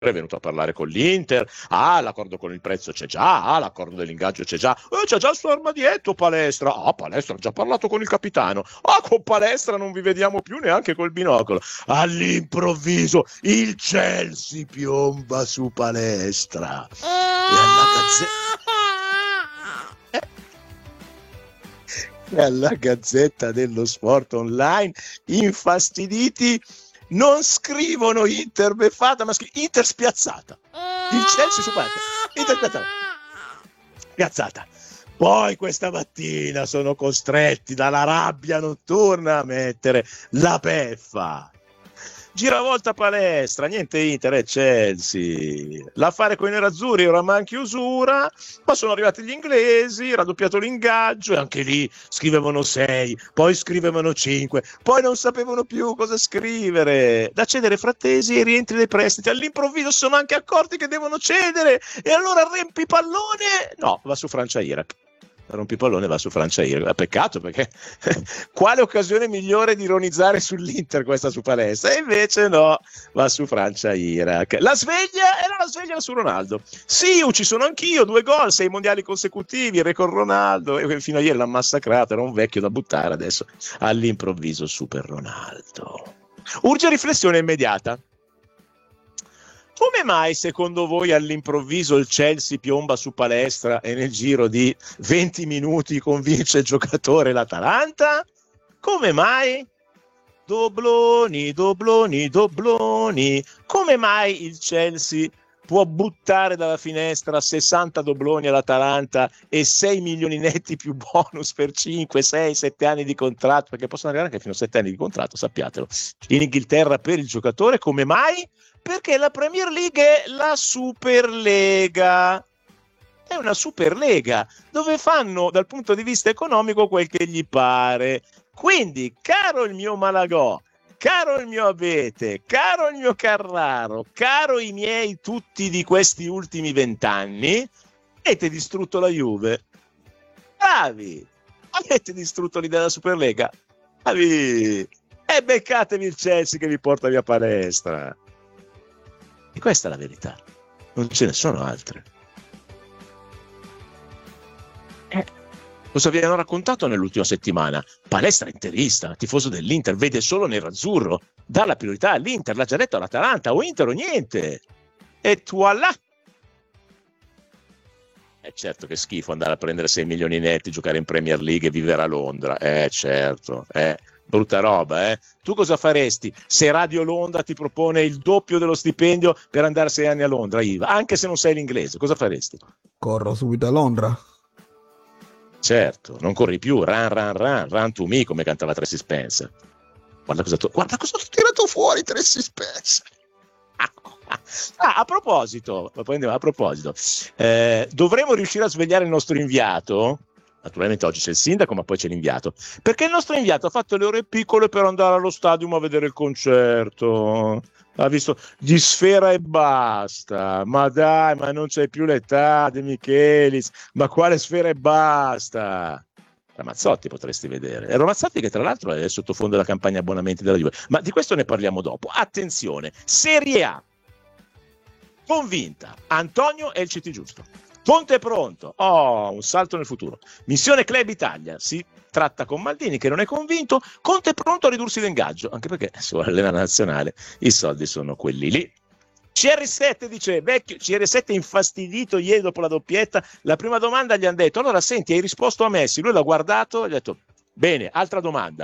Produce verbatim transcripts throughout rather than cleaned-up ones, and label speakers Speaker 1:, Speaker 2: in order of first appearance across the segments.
Speaker 1: è venuto a parlare con l'Inter, ah l'accordo con il prezzo c'è già, ah l'accordo dell'ingaggio c'è già, eh, c'è già il suo armadietto Palestra, ah Palestra ha già parlato con il capitano, ah con Palestra non vi vediamo più neanche col binocolo. All'improvviso il Chelsea piomba su Palestra e alla Gazzetta e alla Gazzetta dello Sport Online infastiditi non scrivono Inter beffata, ma scrivono Inter spiazzata. Il Chelsea su parte. Inter spiazzata. Spiazzata. Poi questa mattina sono costretti dalla rabbia notturna a mettere la beffa. Giravolta Palestra, niente Inter e Chelsea. L'affare con i nerazzurri oramai in chiusura, ma sono arrivati gli inglesi, raddoppiato l'ingaggio e anche lì scrivevano sei, poi scrivevano cinque, poi non sapevano più cosa scrivere. Da cedere frattesi e rientri dei prestiti. All'improvviso sono anche accorti che devono cedere e allora Rompipallone no, va su Francia Iraq. Rompipallone va su Francia Iraq. Peccato, perché quale occasione migliore di ironizzare sull'Inter questa su Palestra, e invece no, va su Francia Iraq. La sveglia era la sveglia su Ronaldo. Sì, ci sono anch'io, due gol, sei mondiali consecutivi, record Ronaldo, e fino a ieri l'ha massacrato, era un vecchio da buttare, adesso all'improvviso super Ronaldo. Urge riflessione immediata. Come mai secondo voi all'improvviso il Chelsea piomba su Palestra e nel giro di venti minuti convince il giocatore l'Atalanta? Come mai? Dobloni, dobloni, dobloni. Come mai il Chelsea può buttare dalla finestra sessanta dobloni all'Atalanta e sei milioni netti più bonus per cinque, sei, sette anni di contratto? Perché possono arrivare anche fino a sette anni di contratto, sappiatelo. In Inghilterra per il giocatore, come mai? Perché la Premier League è la Superlega, è una Superlega dove fanno dal punto di vista economico quel che gli pare. Quindi, caro il mio Malagò, caro il mio Abete, caro il mio Carraro, caro i miei tutti di questi ultimi vent'anni, avete distrutto la Juve. Bravi! Avete distrutto l'idea della Superlega. Bravi! E beccatevi il Chelsea che vi porta via Palestra. E questa è la verità, non ce ne sono altre. Eh. Cosa vi hanno raccontato nell'ultima settimana? Palestra interista, tifoso dell'Inter, vede solo nerazzurro, dà la priorità all'Inter, l'ha già detto all'Atalanta, o Inter o niente. E voilà! È certo che schifo andare a prendere sei milioni netti, giocare in Premier League e vivere a Londra. Eh certo, eh. Brutta roba, eh? Tu cosa faresti se Radio Londra ti propone il doppio dello stipendio per andare sei anni a Londra, Iva? Anche se non sei l'inglese, cosa faresti?
Speaker 2: Corro subito a Londra.
Speaker 1: Certo, non corri più, run, run, run, run to me, come cantava Tracy Spencer. Guarda cosa tu, guarda cosa tu tirato fuori, Tracy Spencer. Ah, a proposito, a proposito, eh, dovremo riuscire a svegliare il nostro inviato. Naturalmente oggi c'è il sindaco, ma poi c'è l'inviato, perché il nostro inviato ha fatto le ore piccole per andare allo stadium a vedere il concerto. Ha visto gli Sfera e basta. Ma dai, ma non c'è più l'età di Michelis, ma quale Sfera e basta? Ramazzotti potresti vedere. È Ramazzotti che tra l'altro è sottofondo della campagna abbonamenti della Juve, ma di questo ne parliamo dopo. Attenzione, Serie A convinta, Antonio è il C T giusto. Conte è pronto, oh, un salto nel futuro. Missione Club Italia, si tratta con Maldini che non è convinto. Conte è pronto a ridursi l'ingaggio, anche perché se vuole allenare la nazionale i soldi sono quelli lì. C R sette dice, vecchio, C R sette infastidito ieri dopo la doppietta, la prima domanda gli hanno detto, allora senti, hai risposto a Messi, lui l'ha guardato e gli ha detto, bene, altra domanda.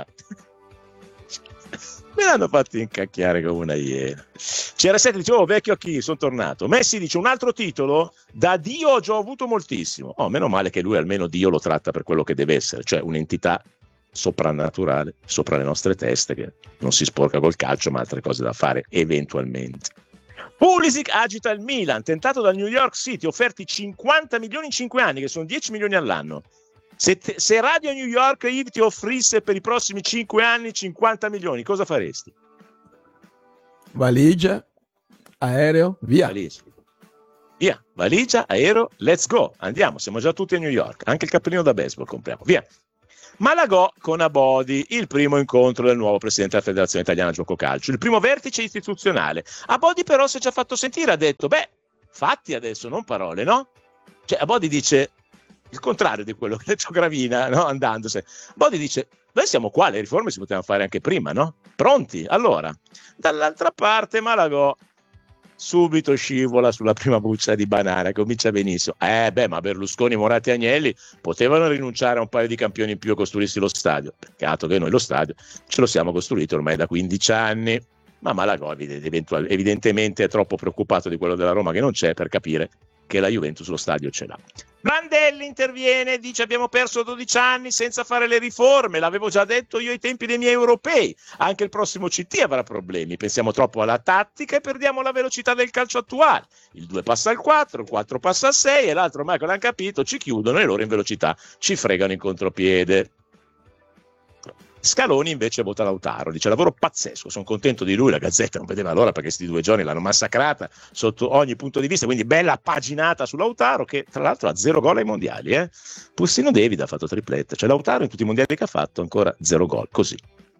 Speaker 1: Me l'hanno fatto incacchiare come una iena. C R sette dice, oh vecchio a chi, sono tornato. Messi dice, un altro titolo? Da Dio ho già avuto moltissimo. Oh, meno male che lui almeno Dio lo tratta per quello che deve essere, cioè un'entità soprannaturale, sopra le nostre teste, che non si sporca col calcio, ma altre cose da fare eventualmente. Pulisic agita il Milan, tentato dal New York City, offerti cinquanta milioni in cinque anni, che sono dieci milioni all'anno. Se, te, se Radio New York Yves ti offrisse per i prossimi cinque anni cinquanta milioni, cosa faresti?
Speaker 2: Valigia, aereo, via.
Speaker 1: Valigia, via. Valigia, aereo, let's go. Andiamo, siamo già tutti a New York. Anche il cappellino da baseball compriamo, via. Malagò con Abodi, il primo incontro del nuovo presidente della Federazione Italiana Gioco Calcio, il primo vertice istituzionale. Abodi però si è già fatto sentire, ha detto, beh, fatti adesso, non parole, no? Cioè Abodi dice il contrario di quello che ha detto Gravina, no? Andandosene. Abodi dice, noi siamo qua, le riforme si potevano fare anche prima, no? Pronti? Allora, dall'altra parte Malagò subito scivola sulla prima buccia di banana, comincia benissimo. Eh beh, ma Berlusconi, Moratti e Agnelli potevano rinunciare a un paio di campioni in più e costruirsi lo stadio. Peccato che noi lo stadio ce lo siamo costruito ormai da quindici anni. Ma Malagò evidentemente è troppo preoccupato di quello della Roma che non c'è per capire che la Juventus lo stadio ce l'ha. Brandelli interviene, dice abbiamo perso dodici anni senza fare le riforme, l'avevo già detto io ai tempi dei miei europei, anche il prossimo C T avrà problemi, pensiamo troppo alla tattica e perdiamo la velocità del calcio attuale, il due passa al quattro, il quattro passa al sei e l'altro ormai che l'hanno capito ci chiudono e loro in velocità ci fregano in contropiede. Scaloni invece vota Lautaro, dice lavoro pazzesco, sono contento di lui, la Gazzetta non vedeva l'ora perché questi due giorni l'hanno massacrata sotto ogni punto di vista, quindi bella paginata su Lautaro che tra l'altro ha zero gol ai mondiali, eh? Pustino David ha fatto tripletta, cioè Lautaro in tutti i mondiali che ha fatto ancora zero gol, così.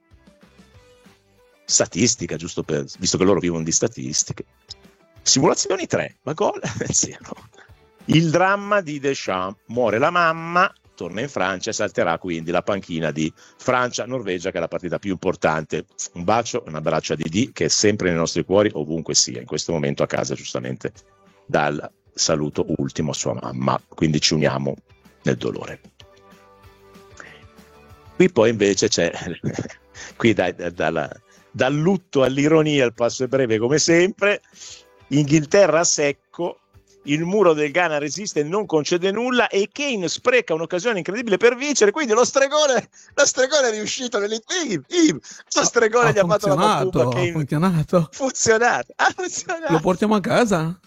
Speaker 1: Statistica, giusto per, visto che loro vivono di statistiche. Simulazioni tre, ma gol zero. Il dramma di Deschamps, muore la mamma, torna in Francia e salterà quindi la panchina di Francia-Norvegia che è la partita più importante. Un bacio, un abbraccio a Didi che è sempre nei nostri cuori ovunque sia, in questo momento a casa giustamente dal saluto ultimo a sua mamma, quindi ci uniamo nel dolore. Qui poi invece c'è qui dai, dalla, dal lutto all'ironia il passo è breve come sempre. Inghilterra a secco, il muro del Ghana resiste e non concede nulla e Kane spreca un'occasione incredibile per vincere, quindi lo stregone lo stregone è riuscito nel, lo stregone
Speaker 2: ha
Speaker 1: gli ha fatto la macumba,
Speaker 2: ha funzionato
Speaker 1: funzionato ha funzionato
Speaker 2: lo portiamo a casa,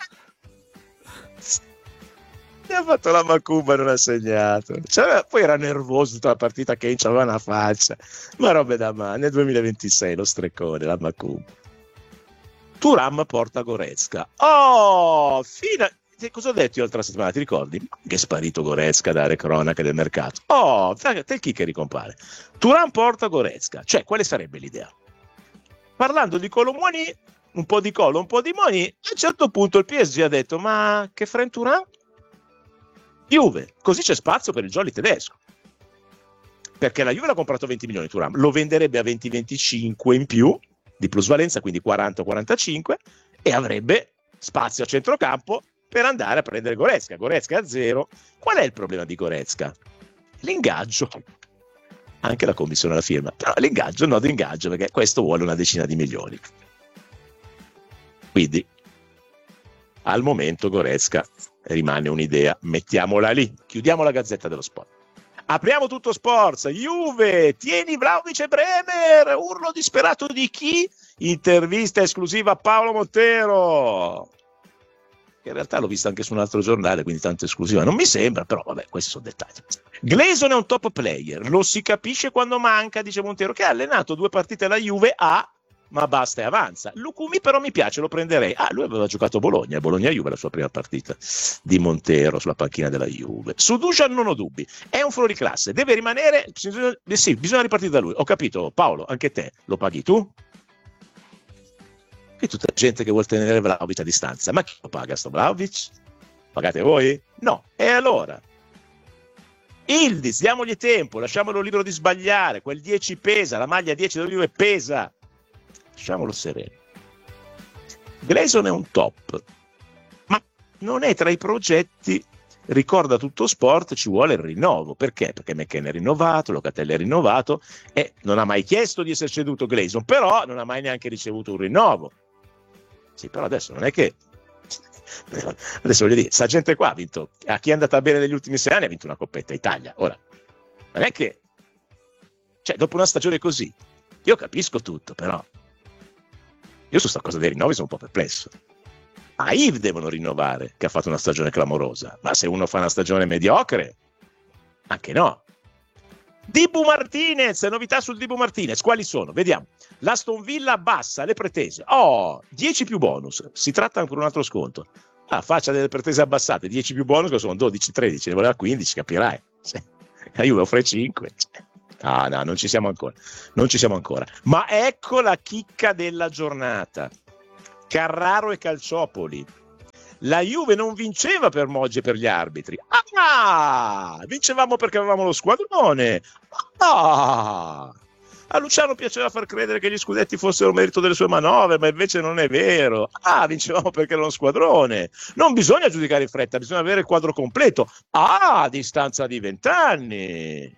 Speaker 1: gli ha fatto la macumba, non ha segnato, cioè, poi era nervoso tutta la partita, Kane c'aveva una faccia, ma robe da male. Nel duemilaventisei lo stregone, la macumba. Turam porta Goretzka. Oh, fino a... cosa ho detto io l'altra settimana, ti ricordi? Che è sparito Goretzka dalle cronache del mercato. Oh, te chi che ricompare. Turam porta Goretzka, cioè quale sarebbe l'idea? Parlando di Colomoni, un po' di Colo, un po' di Moni, a un certo punto il P S G ha detto ma che fra in Turam? Juve, così c'è spazio per il jolly tedesco. Perché la Juve l'ha comprato a venti milioni Turam, lo venderebbe a venti venticinque in più di plusvalenza, quindi quaranta quarantacinque, e avrebbe spazio a centrocampo per andare a prendere Goretzka. Goretzka a zero. Qual è il problema di Goretzka? L'ingaggio. Anche la commissione alla firma, però l'ingaggio, no di ingaggio, perché questo vuole una decina di milioni. Quindi al momento Goretzka rimane un'idea, mettiamola lì. Chiudiamo la Gazzetta dello Sport. Apriamo tutto Sports. Juve, tieni Vlahovic e Bremer, urlo disperato di chi? Intervista esclusiva a Paolo Montero, che in realtà l'ho vista anche su un altro giornale, quindi tanto esclusiva non mi sembra, però vabbè, questi sono dettagli. Gleason è un top player, lo si capisce quando manca, dice Montero, che ha allenato due partite alla Juve A, ma basta e avanza. Lucumi però mi piace, lo prenderei. Ah, lui aveva giocato a Bologna, Bologna-Juve la sua prima partita di Montero sulla panchina della Juve. Su Dusan non ho dubbi, è un fuoriclasse, deve rimanere, sì, bisogna ripartire da lui. Ho capito, Paolo, anche te, lo paghi tu? E tutta gente che vuol tenere Vlahovic a distanza, ma chi lo paga sto Vlahovic? Pagate voi? No, e allora? Ildiz, diamogli tempo, lasciamolo libero di sbagliare, quel dieci pesa, la maglia dieci della Juve pesa. Lasciamolo sereno. Gleason è un top, ma non è tra i progetti. Ricorda tutto sport, ci vuole il rinnovo. Perché? Perché McKenna è rinnovato, Locatelli è rinnovato e non ha mai chiesto di essere ceduto Gleason, però non ha mai neanche ricevuto un rinnovo. Sì, però adesso non è che adesso voglio dire, sta gente qua ha vinto, a chi è andata bene negli ultimi sei anni ha vinto una Coppetta Italia. Ora, non è che, cioè, dopo una stagione così, io capisco tutto, però io su sta cosa dei rinnovi sono un po' perplesso. A Yves devono rinnovare, che ha fatto una stagione clamorosa, ma se uno fa una stagione mediocre, anche no. Dibu Martinez, novità sul Dibu Martinez, quali sono? Vediamo. L'Aston Villa abbassa le pretese. Oh, dieci più bonus, si tratta per un altro sconto. Ah, faccia delle pretese abbassate, dieci più bonus che sono dodici tredici, ne voleva quindici, capirai. La Juve offre cinque. Ah, no, non ci siamo ancora. Non ci siamo ancora. Ma ecco la chicca della giornata. Carraro e Calciopoli. La Juve non vinceva per Moggi e per gli arbitri. Ah! Vincevamo perché avevamo lo squadrone. Ah! A Luciano piaceva far credere che gli scudetti fossero merito delle sue manovre, ma invece non è vero. Ah, vincevamo perché era uno squadrone. Non bisogna giudicare in fretta, bisogna avere il quadro completo. Ah, a distanza di vent'anni.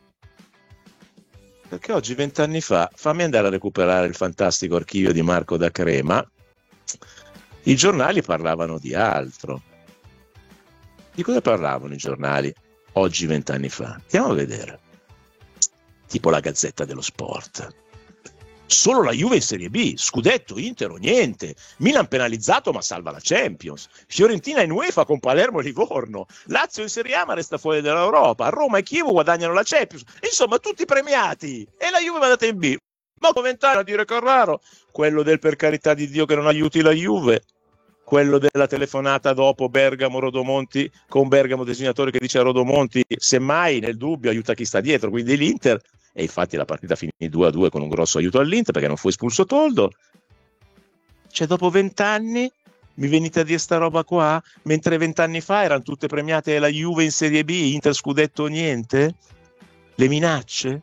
Speaker 1: Perché oggi, vent'anni fa, fammi andare a recuperare il fantastico archivio di Marco da Crema, i giornali parlavano di altro. Di cosa parlavano i giornali oggi, vent'anni fa? Andiamo a vedere. Tipo la Gazzetta dello Sport. Solo la Juve in Serie B, scudetto, Inter o niente. Milan penalizzato ma salva la Champions. Fiorentina in UEFA con Palermo e Livorno. Lazio in Serie A ma resta fuori dall'Europa. Roma e Chievo guadagnano la Champions. Insomma, tutti premiati. E la Juve è andata in B. Ma commentare a dire Carraro, quello del per carità di Dio che non aiuti la Juve, quello della telefonata dopo Bergamo-Rodomonti con Bergamo designatore che dice a Rodomonti semmai nel dubbio aiuta chi sta dietro, quindi l'Inter, e infatti la partita finì due a due con un grosso aiuto all'Inter perché non fu espulso Toldo. Cioè dopo vent'anni mi venite a dire sta roba qua, mentre vent'anni fa erano tutte premiate la Juve in Serie B, Inter scudetto niente? Le minacce?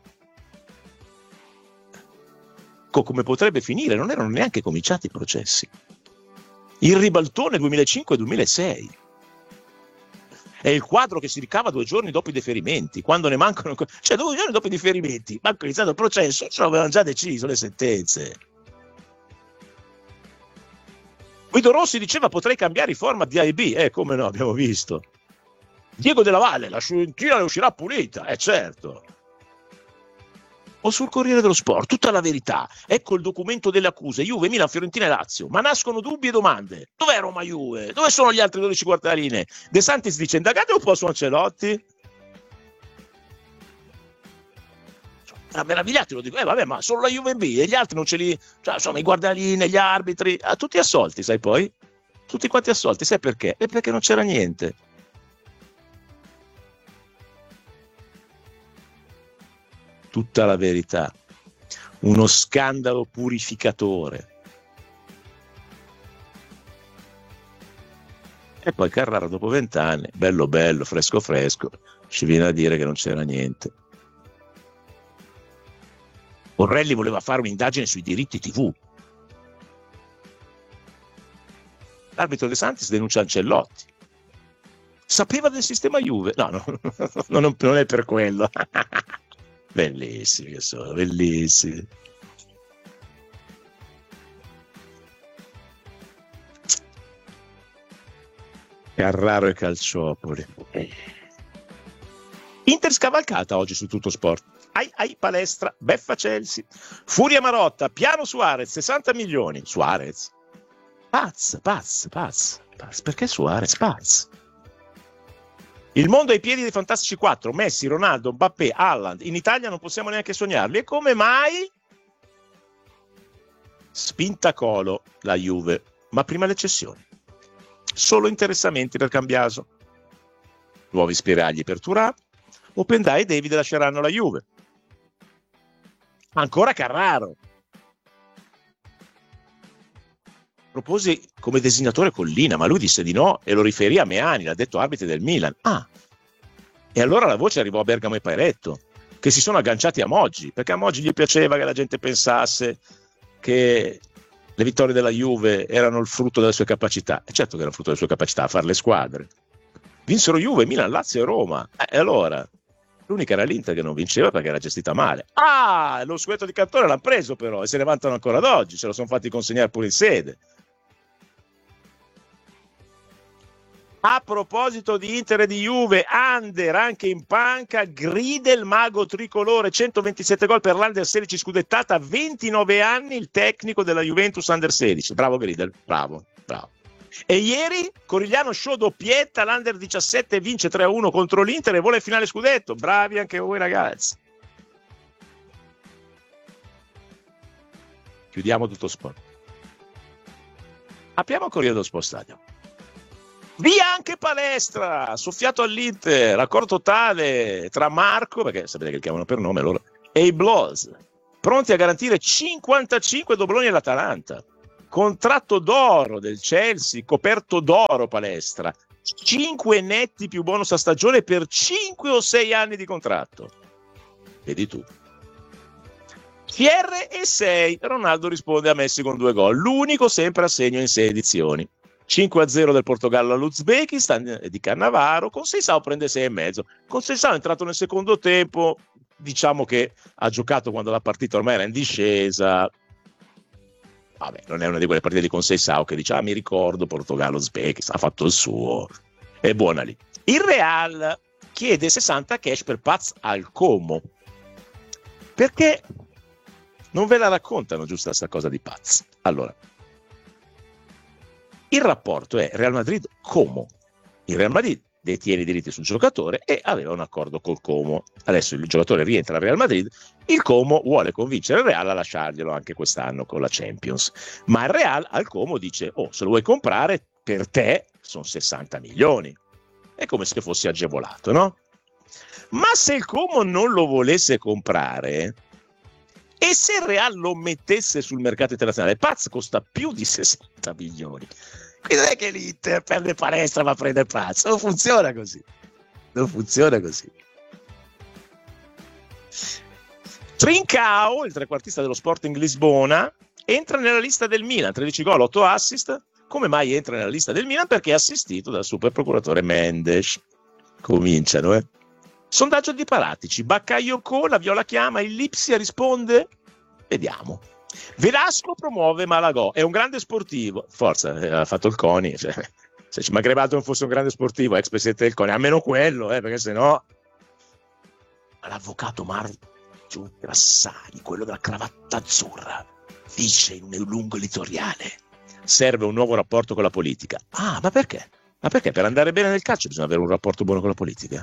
Speaker 1: Come potrebbe finire? Non erano neanche cominciati i processi. Il ribaltone duemilacinque duemilasei è il quadro che si ricava due giorni dopo i deferimenti, quando ne mancano, cioè due giorni dopo i deferimenti, manco iniziato il processo, ce l'avevano già deciso le sentenze. Guido Rossi diceva potrei cambiare i format di A e B, eh come no, abbiamo visto. Diego Della Valle, la Fiorentina ne uscirà pulita, eh certo. O sul Corriere dello Sport, tutta la verità. Ecco il documento delle accuse, Juve, Milan, Fiorentina e Lazio. Ma nascono dubbi e domande. Dov'è Roma Juve? Dove sono gli altri dodici quartaline? De Santis dice indagate un po' su Ancelotti. Era meravigliato, lo dico. Eh vabbè, ma solo la Juve B e gli altri non ce li... Cioè, insomma, i guardaline, gli arbitri, ah, tutti assolti, sai poi? Tutti quanti assolti, sai perché? È perché non c'era niente. Tutta la verità, uno scandalo purificatore. E poi Carraro dopo vent'anni, bello bello, fresco fresco, ci viene a dire che non c'era niente. Orrelli voleva fare un'indagine sui diritti tivù. L'arbitro De Santis denuncia Ancelotti. Sapeva del sistema Juve? No, no, non, non è per quello. Bellissimi che sono, bellissimi. Carraro e Calciopoli. Inter scavalcata oggi su Tutto Sport. Ai ai palestra, beffa Chelsea. Furia Marotta, piano Suarez, sessanta milioni. Suarez. Pazz, pazz, pazz, pazz. Perché Suarez? Pazz. Il mondo ai piedi dei Fantastici quattro, Messi, Ronaldo, Mbappé, Haaland. In Italia non possiamo neanche sognarli. E come mai? Spintacolo la Juve, ma prima le cessioni. Solo interessamenti per Cambiaso. Nuovi spiragli per Thuram. Opendai e David lasceranno la Juve. Ancora Carraro. Propose come designatore Collina, ma lui disse di no e lo riferì a Meani, l'ha detto arbitri del Milan. Ah, e allora la voce arrivò a Bergamo e Pairetto, che si sono agganciati a Moggi, perché a Moggi gli piaceva che la gente pensasse che le vittorie della Juve erano il frutto delle sue capacità. E certo che era il frutto delle sue capacità a fare le squadre. Vinsero Juve, Milan, Lazio e Roma. Eh, e allora? L'unica era l'Inter che non vinceva perché era gestita male. Ah, lo scudetto di Cantone l'hanno preso però e se ne vantano ancora ad oggi, ce lo sono fatti consegnare pure in sede. A proposito di Inter e di Juve, Under anche in panca, grida il mago tricolore, centoventisette gol per l'Under sedici scudettata, ventinove anni il tecnico della Juventus Under sedici. Bravo Gridel, bravo, bravo. E ieri Corigliano show doppietta, l'Under diciassette vince tre a uno contro l'Inter e vuole il finale scudetto. Bravi anche voi ragazzi. Chiudiamo Tutto Sport. Apriamo Corriere dello Sport Stadio. Via anche Palestra, soffiato all'Inter, accordo totale tra Marco, perché sapete che li chiamano per nome loro, e i Blues, pronti a garantire cinquantacinque dobloni all'Atalanta. Contratto d'oro del Chelsea, coperto d'oro Palestra, cinque netti più bonus a stagione per cinque o sei anni di contratto. Vedi tu. C R e sei, Ronaldo risponde a Messi con due gol, l'unico sempre a segno in sei edizioni. cinque a zero del Portogallo all'Uzbekistan di Cannavaro, con Seisao prende sei e mezzo. Con Seisao è entrato nel secondo tempo, diciamo che ha giocato quando la partita ormai era in discesa. Vabbè, non è una di quelle partite di Conceição che dice ah mi ricordo Portogallo-Uzbekistan, ha fatto il suo, è buona lì. Il Real chiede sessanta cash per Paz al Como, perché non ve la raccontano giusta sta cosa di Paz. Allora, il rapporto è Real Madrid-Como. Il Real Madrid detiene i diritti sul giocatore e aveva un accordo col Como. Adesso il giocatore rientra al Real Madrid, il Como vuole convincere il Real a lasciarglielo anche quest'anno con la Champions. Ma il Real al Como dice, oh, se lo vuoi comprare, per te sono sessanta milioni. È come se fosse agevolato, no? Ma se il Como non lo volesse comprare, e se il Real lo mettesse sul mercato internazionale, Paz costa più di sessanta milioni. Quindi non è che l'Inter perde Palestra ma prende Paz. Non funziona così. Non funziona così. Trincao, il trequartista dello Sporting Lisbona, entra nella lista del Milan, tredici gol, otto assist. Come mai entra nella lista del Milan? Perché è assistito dal super procuratore Mendes. Cominciano, eh. Sondaggio di Paratici, Bakayoko, la Viola chiama, il Lipsia risponde, vediamo. Velasco promuove Malagò, è un grande sportivo, forza, ha fatto il CONI, cioè, se ci mancherebbe non fosse un grande sportivo, ex presidente del CONI, almeno quello, eh, perché sennò. Ma l'avvocato Marzio Grassani, quello della cravatta azzurra, dice in un lungo editoriale, serve un nuovo rapporto con la politica. Ah, ma perché? Ma perché? Per andare bene nel calcio bisogna avere un rapporto buono con la politica?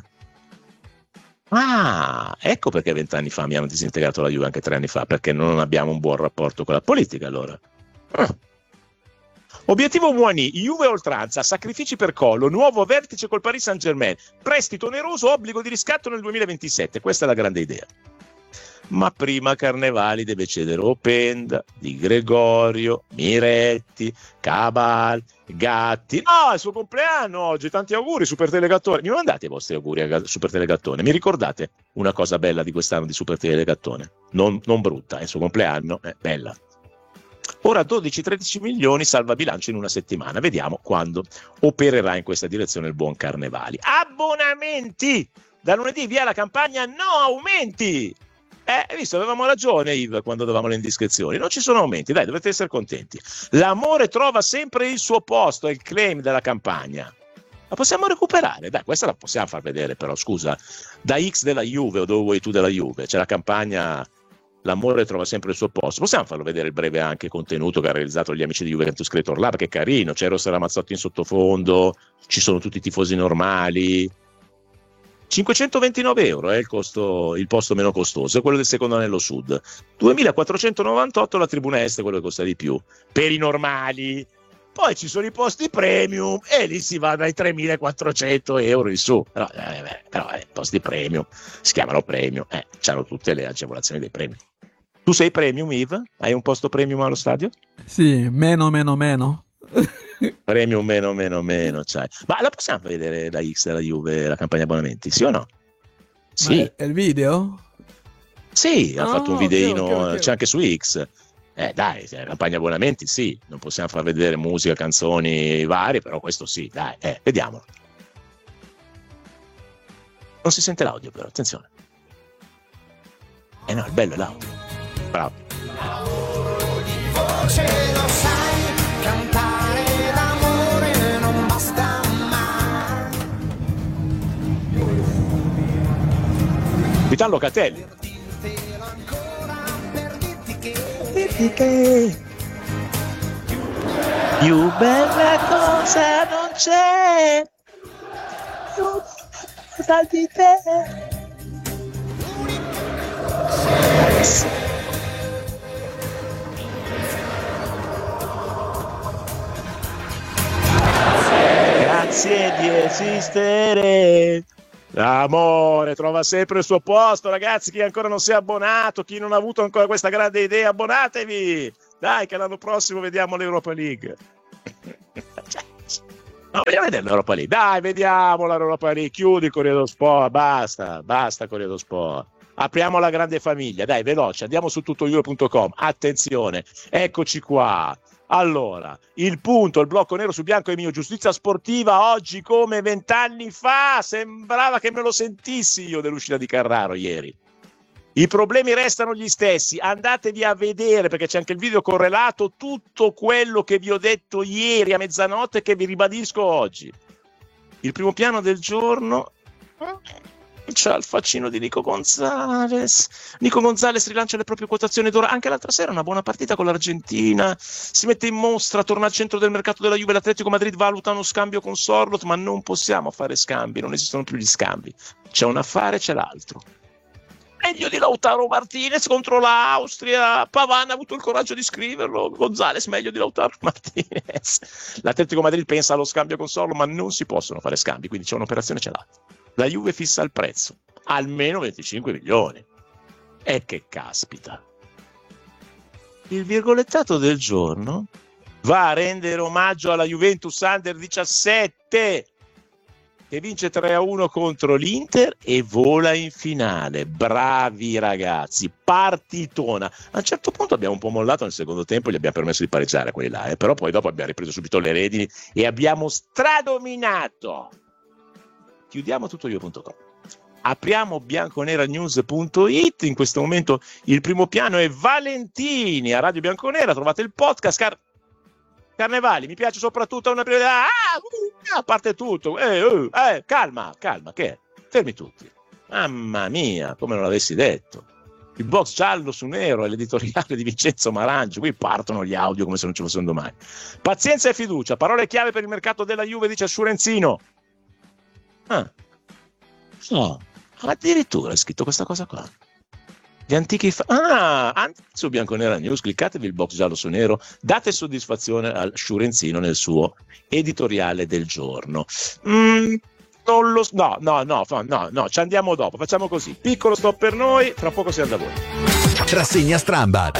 Speaker 1: Ah, ecco perché vent'anni fa mi hanno disintegrato la Juve, anche tre anni fa, perché non abbiamo un buon rapporto con la politica allora. Ah. Obiettivo Muani, Juve oltranza, sacrifici per Collo, nuovo vertice col Paris Saint-Germain, prestito oneroso, obbligo di riscatto nel duemilaventisette, questa è la grande idea. Ma prima Carnevali deve cedere Openda, Di Gregorio, Miretti, Cabal, Gatti. No, è il suo compleanno oggi, tanti auguri Super Telegattone. Mi mandate i vostri auguri a Super Telegattone. Mi ricordate una cosa bella di quest'anno di Super Telegattone? Non, non brutta, è il suo compleanno, è bella. Ora dodici tredici milioni salva bilancio in una settimana. Vediamo quando opererà in questa direzione il buon Carnevali. Abbonamenti! Da lunedì via la campagna no aumenti! Eh, hai visto, avevamo ragione Yves quando davamo le indiscrezioni, non ci sono aumenti, dai, dovete essere contenti. L'amore trova sempre il suo posto, è il claim della campagna. La possiamo recuperare, dai, questa la possiamo far vedere però, scusa, da X della Juve o dove vuoi tu della Juve, c'è la campagna L'amore trova sempre il suo posto, possiamo farlo vedere il breve anche contenuto che ha realizzato gli amici di Juventus Creator Lab, che è carino, c'è Rossa Ramazzotti in sottofondo, ci sono tutti i tifosi normali. cinquecentoventinove euro è il costo, il posto meno costoso, è quello del secondo anello sud. duemilaquattrocentonovantotto la tribuna est, quello che costa di più per i normali. Poi ci sono i posti premium e lì si va dai tremilaquattrocento euro in su. Però, eh, beh, però eh, posti premium si chiamano premium, eh, c'hanno tutte le agevolazioni dei premium. Tu sei premium, Yves? Hai un posto premium allo stadio?
Speaker 2: Sì, meno, meno, meno.
Speaker 1: Premium meno meno meno, cioè. Ma la possiamo vedere la X della Juve, la campagna abbonamenti, sì o no? Sì.
Speaker 2: Ma è il video?
Speaker 1: Sì, ha
Speaker 2: Ah,
Speaker 1: fatto un
Speaker 2: ok,
Speaker 1: videino,
Speaker 2: ok, ok.
Speaker 1: c'è anche su X. Eh dai, la campagna abbonamenti sì, non possiamo far vedere musica, canzoni varie, però questo sì, dai, eh, vediamolo. Non si sente l'audio però, attenzione. Eh no, il bello è l'audio. Bravo.
Speaker 3: Voce lo sai, cantare d'amore non basta mai.
Speaker 1: Vitalo Catelli.
Speaker 3: Dirtelo ancora per dirti che
Speaker 1: Che più bella cosa non c'è, più cosa di te. grazie di esistere. L'amore trova sempre il suo posto, ragazzi. Chi ancora non si è abbonato, chi non ha avuto ancora questa grande idea, abbonatevi. Dai, che l'anno prossimo vediamo l'Europa League. No, vogliamo vedere l'Europa League. Dai, vediamo l'Europa League. Chiudi il Corriere dello Sport, basta, basta Corriere dello Sport. Apriamo la grande famiglia, dai, veloce, andiamo su tuttojuve punto com. Attenzione, eccoci qua. Allora, il punto, il blocco nero su bianco è mio, giustizia sportiva oggi come vent'anni fa, sembrava che me lo sentissi io dell'uscita di Carraro ieri. I problemi restano gli stessi, andatevi a vedere perché c'è anche il video correlato, tutto quello che vi ho detto ieri a mezzanotte che vi ribadisco oggi. Il primo piano del giorno c'è il faccino di Nico Gonzalez. Nico Gonzalez rilancia le proprie quotazioni d'ora. Anche l'altra sera una buona partita con l'Argentina. Si mette in mostra, torna al centro del mercato della Juve. L'Atletico Madrid valuta uno scambio con Sorloth, ma non possiamo fare scambi, non esistono più gli scambi. C'è un affare, c'è l'altro. Meglio di Lautaro Martinez contro l'Austria. Pavard ha avuto il coraggio di scriverlo. Gonzalez meglio di Lautaro Martinez. L'Atletico Madrid pensa allo scambio con Sorloth, ma non si possono fare scambi, quindi c'è un'operazione, c'è l'altra. La Juve fissa il prezzo, almeno venticinque milioni. E che caspita. Il virgolettato del giorno va a rendere omaggio alla Juventus Under diciassette che vince tre a uno contro l'Inter e vola in finale. Bravi ragazzi, partitona. A un certo punto abbiamo un po' mollato nel secondo tempo, gli abbiamo permesso di pareggiare quelli là, eh? Però poi dopo abbiamo ripreso subito le redini e abbiamo stradominato. Chiudiamo tuttojuve punto com. Apriamo bianconeranews punto it. In questo momento il primo piano è Valentini a Radio Bianconera. Trovate il podcast. Car- Carnevali, mi piace soprattutto una priorità. Ah, uh, a parte tutto. Eh, uh, eh, calma, calma, che è? Fermi tutti. Mamma mia, come non l'avessi detto. Il box giallo su nero è l'editoriale di Vincenzo Marangio. Qui partono gli audio come se non ci fosse un domani. Pazienza e fiducia, parole chiave per il mercato della Juve, dice Surenzino. Ah, no, addirittura è scritto questa cosa qua. Gli antichi fa- ah, anche su Bianconera News, cliccatevi il box giallo su nero, date soddisfazione al Sciurenzino nel suo editoriale del giorno. Mm, non lo no, no, no, no, no, ci andiamo dopo, facciamo così. Piccolo stop per noi, tra poco siamo da voi.
Speaker 4: Rassegna Strambad.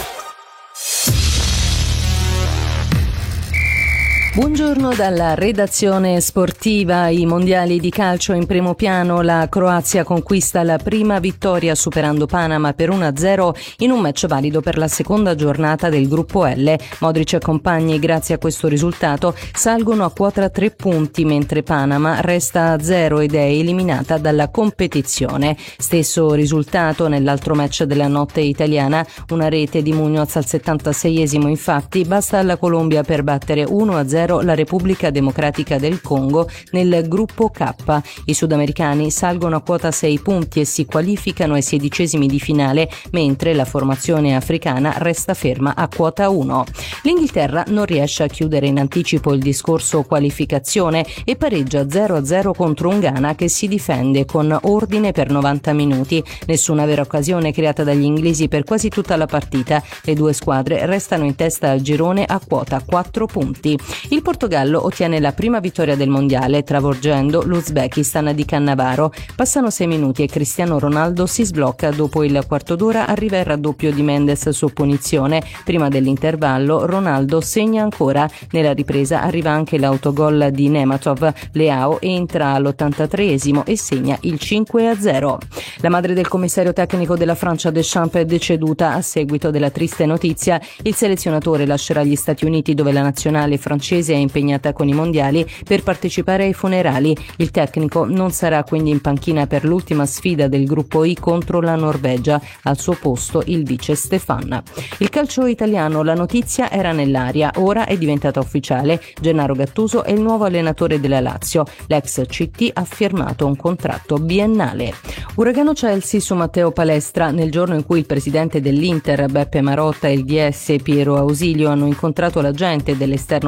Speaker 5: Buongiorno dalla redazione sportiva. I mondiali di calcio in primo piano. La Croazia conquista la prima vittoria superando Panama per uno a zero in un match valido per la seconda giornata del gruppo L. Modric e compagni, grazie a questo risultato, salgono a quota tre punti, mentre Panama resta a zero ed è eliminata dalla competizione. Stesso risultato nell'altro match della notte italiana. Una rete di Muñoz al settantaseiesimo, infatti, basta alla Colombia per battere uno a zero la Repubblica Democratica del Congo nel gruppo K. I sudamericani salgono a quota sei punti e si qualificano ai sedicesimi di finale, mentre la formazione africana resta ferma a quota uno. L'Inghilterra non riesce a chiudere in anticipo il discorso qualificazione e pareggia zero a zero contro un Ghana che si difende con ordine per novanta minuti. Nessuna vera occasione creata dagli inglesi per quasi tutta la partita. Le due squadre restano in testa al girone a quota quattro punti. Il Portogallo ottiene la prima vittoria del mondiale travolgendo l'Uzbekistan di Cannavaro. Passano sei minuti e Cristiano Ronaldo si sblocca. Dopo il quarto d'ora arriva il raddoppio di Mendes su punizione. Prima dell'intervallo Ronaldo segna ancora. Nella ripresa arriva anche l'autogol di Nematov. Leao entra all'ottantatreesimo e segna il cinque a zero. La madre del commissario tecnico della Francia Deschamps è deceduta. A seguito della triste notizia, il selezionatore lascerà gli Stati Uniti, dove la nazionale francese è impegnata con i mondiali, per partecipare ai funerali. Il tecnico non sarà quindi in panchina per l'ultima sfida del gruppo I contro la Norvegia. Al suo posto il vice Stefan. Il calcio italiano, la notizia era nell'aria, ora è diventata ufficiale. Gennaro Gattuso è il nuovo allenatore della Lazio. L'ex C T ha firmato un contratto biennale. Uragano Chelsea su Matteo Palestra. Nel giorno in cui il presidente dell'Inter Beppe Marotta e il D S Piero Ausilio hanno incontrato la gente dell'esterno dell'Atalanta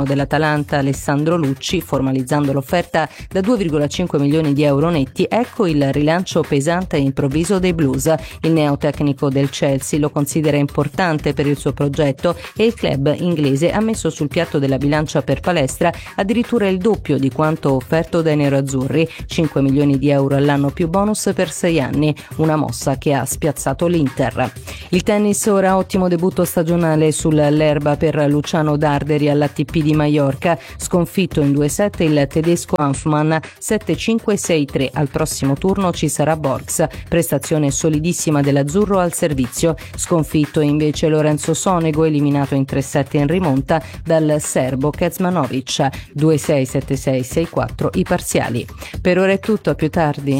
Speaker 5: dell'Atalanta Alessandro Lucci, formalizzando l'offerta da due virgola cinque milioni di euro netti. Ecco il rilancio pesante e improvviso dei Blues. Il neotecnico del Chelsea lo considera importante per il suo progetto e il club inglese ha messo sul piatto della bilancia per Palestra addirittura il doppio di quanto offerto dai nerazzurri, cinque milioni di euro all'anno più bonus per sei anni, una mossa che ha spiazzato l'Inter. Il tennis ora, ottimo debutto stagionale sull'erba per Luciano Darderi all'A T P di Maiorca, sconfitto in due set il tedesco Hanfmann sette cinque sei tre. Al prossimo turno ci sarà Borgs, prestazione solidissima dell'azzurro al servizio, sconfitto invece Lorenzo Sonego, eliminato in tre set in rimonta dal serbo Kecmanovic, due sei sette sei sei quattro i parziali. Per ora è tutto, a più tardi.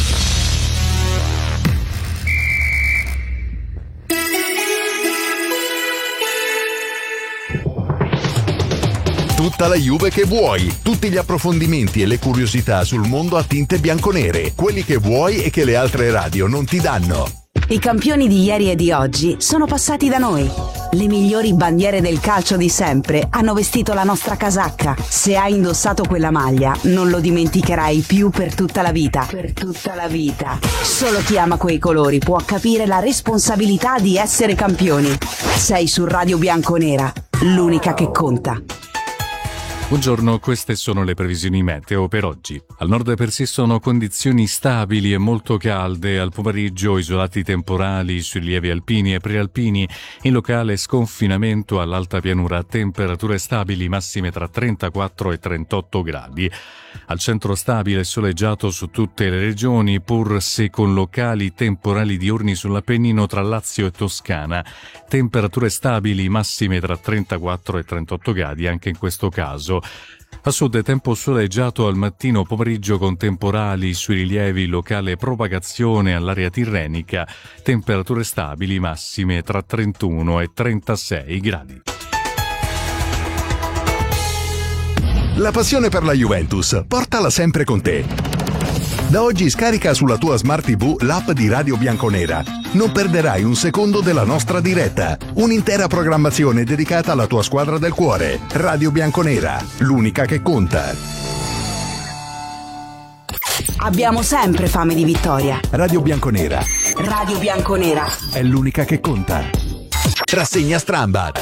Speaker 4: Tutta la Juve che vuoi, tutti gli approfondimenti e le curiosità sul mondo a tinte bianconere, quelli che vuoi e che le altre radio non ti danno.
Speaker 6: I campioni di ieri e di oggi sono passati da noi. Le migliori bandiere del calcio di sempre hanno vestito la nostra casacca. Se hai indossato quella maglia, non lo dimenticherai più per tutta la vita. Per tutta la vita. Solo chi ama quei colori può capire la responsabilità di essere campioni. Sei su Radio Bianconera, l'unica che conta.
Speaker 7: Buongiorno, queste sono le previsioni meteo per oggi. Al nord persistono condizioni stabili e molto calde, al pomeriggio isolati temporali sui rilievi alpini e prealpini, in locale sconfinamento all'alta pianura, temperature stabili massime tra trentaquattro e trentotto gradi. Al centro stabile e soleggiato su tutte le regioni, pur se con locali temporali diurni sull'Appennino tra Lazio e Toscana. Temperature stabili massime tra trentaquattro e trentotto gradi anche in questo caso. A sud tempo soleggiato al mattino pomeriggio con temporali sui rilievi, locale propagazione all'area tirrenica, temperature stabili massime tra trentuno e trentasei gradi.
Speaker 4: La passione per la Juventus, portala sempre con te. Da oggi scarica sulla tua Smart T V l'app di Radio Bianconera. Non perderai un secondo della nostra diretta. Un'intera programmazione dedicata alla tua squadra del cuore. Radio Bianconera, l'unica che conta.
Speaker 6: Abbiamo sempre fame di vittoria.
Speaker 4: Radio Bianconera
Speaker 6: Radio Bianconera
Speaker 4: è l'unica che conta. Rassegna Strambad.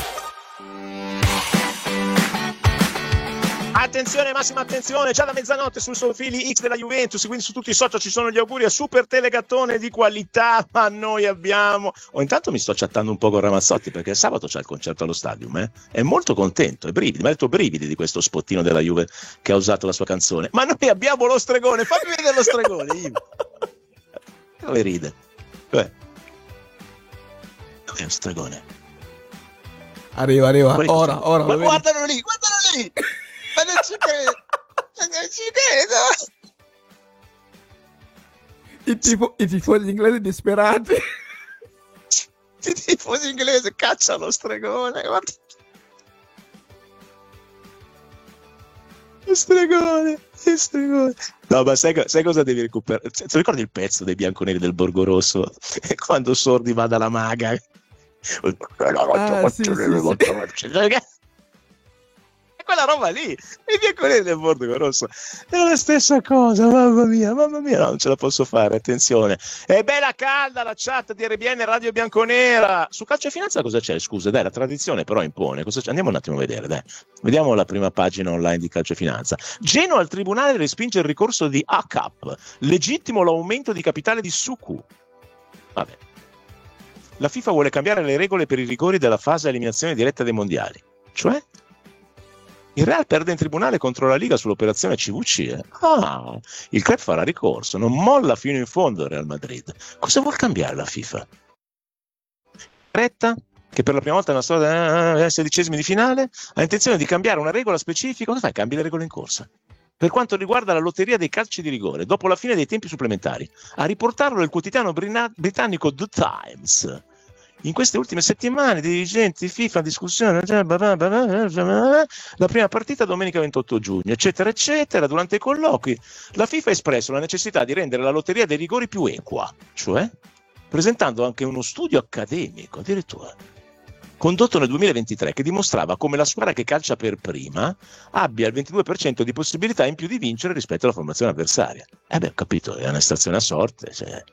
Speaker 1: Attenzione, massima attenzione, già da mezzanotte sul Sofili X della Juventus, quindi su tutti i social ci sono gli auguri a super telegattone di qualità, ma noi abbiamo... Oh, intanto mi sto chattando un po' con Ramazzotti perché sabato c'è il concerto allo Stadium, eh? È molto contento, è brividi, mi ha detto brividi di questo spottino della Juve che ha usato la sua canzone. Ma noi abbiamo lo stregone, fammi vedere lo stregone, Ivo. Dove ride? Dov'è? Dov'è lo stregone?
Speaker 2: Arriva, arriva,
Speaker 1: Quelli
Speaker 2: ora,
Speaker 1: sono...
Speaker 2: ora.
Speaker 1: Ma
Speaker 2: lo
Speaker 1: guardalo lì, guardalo lì! Ma non ci credo! Ma non ci credo!
Speaker 2: I, tifo- I tifosi inglesi disperati.
Speaker 1: I tifosi inglesi cacciano lo stregone, guarda. Lo stregone, lo stregone. No, ma sai, sai cosa devi recuperare? Ti ricordi il pezzo dei bianconeri del Borgo Rosso? Quando Sordi va dalla maga?
Speaker 2: Ah, sì, sì, sì.
Speaker 1: Quella roba lì, i bianconeri del Borgo Rosso è la stessa cosa, mamma mia, mamma mia, no, non ce la posso fare, attenzione. È bella calda la chat di R B N Radio Bianconera. Su Calcio e Finanza cosa c'è? Scusa, dai, la tradizione però impone. Cosa c'è? Andiamo un attimo a vedere, dai. Vediamo la prima pagina online di Calcio e Finanza. Genoa al tribunale respinge il ricorso di A C A P, legittimo l'aumento di capitale di Suku. Vabbè. La FIFA vuole cambiare le regole per i rigori della fase eliminazione diretta dei mondiali. Cioè? Il Real perde in tribunale contro la Liga sull'operazione C V C. Eh? Ah, il club farà ricorso, non molla fino in fondo il Real Madrid. Cosa vuol cambiare la FIFA? Retta, che per la prima volta nella storia dei sedicesimi di finale ha intenzione di cambiare una regola specifica. Cosa fai? Cambi le regole in corsa. Per quanto riguarda la lotteria dei calci di rigore, dopo la fine dei tempi supplementari, a riportarlo il quotidiano britannico The Times. In queste ultime settimane, i dirigenti FIFA discussione la prima partita domenica ventotto giugno, eccetera, eccetera. Durante i colloqui, la FIFA ha espresso la necessità di rendere la lotteria dei rigori più equa, cioè presentando anche uno studio accademico, addirittura. condotto nel duemilaventitré, che dimostrava come la squadra che calcia per prima abbia il ventidue per cento di possibilità in più di vincere rispetto alla formazione avversaria. Eh beh, ho capito, è un'estrazione a sorte, cioè...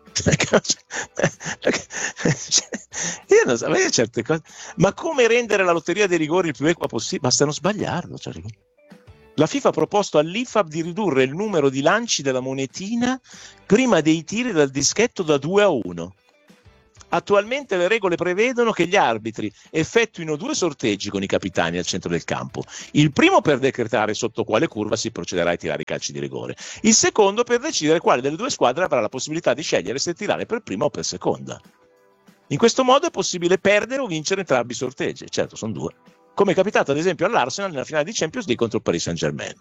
Speaker 1: io non so, certe cose, ma come rendere la lotteria dei rigori il più equa possibile? Basta non sbagliarlo, cioè. La FIFA ha proposto all'I F A B di ridurre il numero di lanci della monetina prima dei tiri dal dischetto da due a uno. Attualmente le regole prevedono che gli arbitri effettuino due sorteggi con i capitani al centro del campo. Il primo per decretare sotto quale curva si procederà a tirare i calci di rigore. Il secondo per decidere quale delle due squadre avrà la possibilità di scegliere se tirare per prima o per seconda. In questo modo è possibile perdere o vincere entrambi i sorteggi. Certo, sono due. Come è capitato ad esempio all'Arsenal nella finale di Champions League contro il Paris Saint-Germain.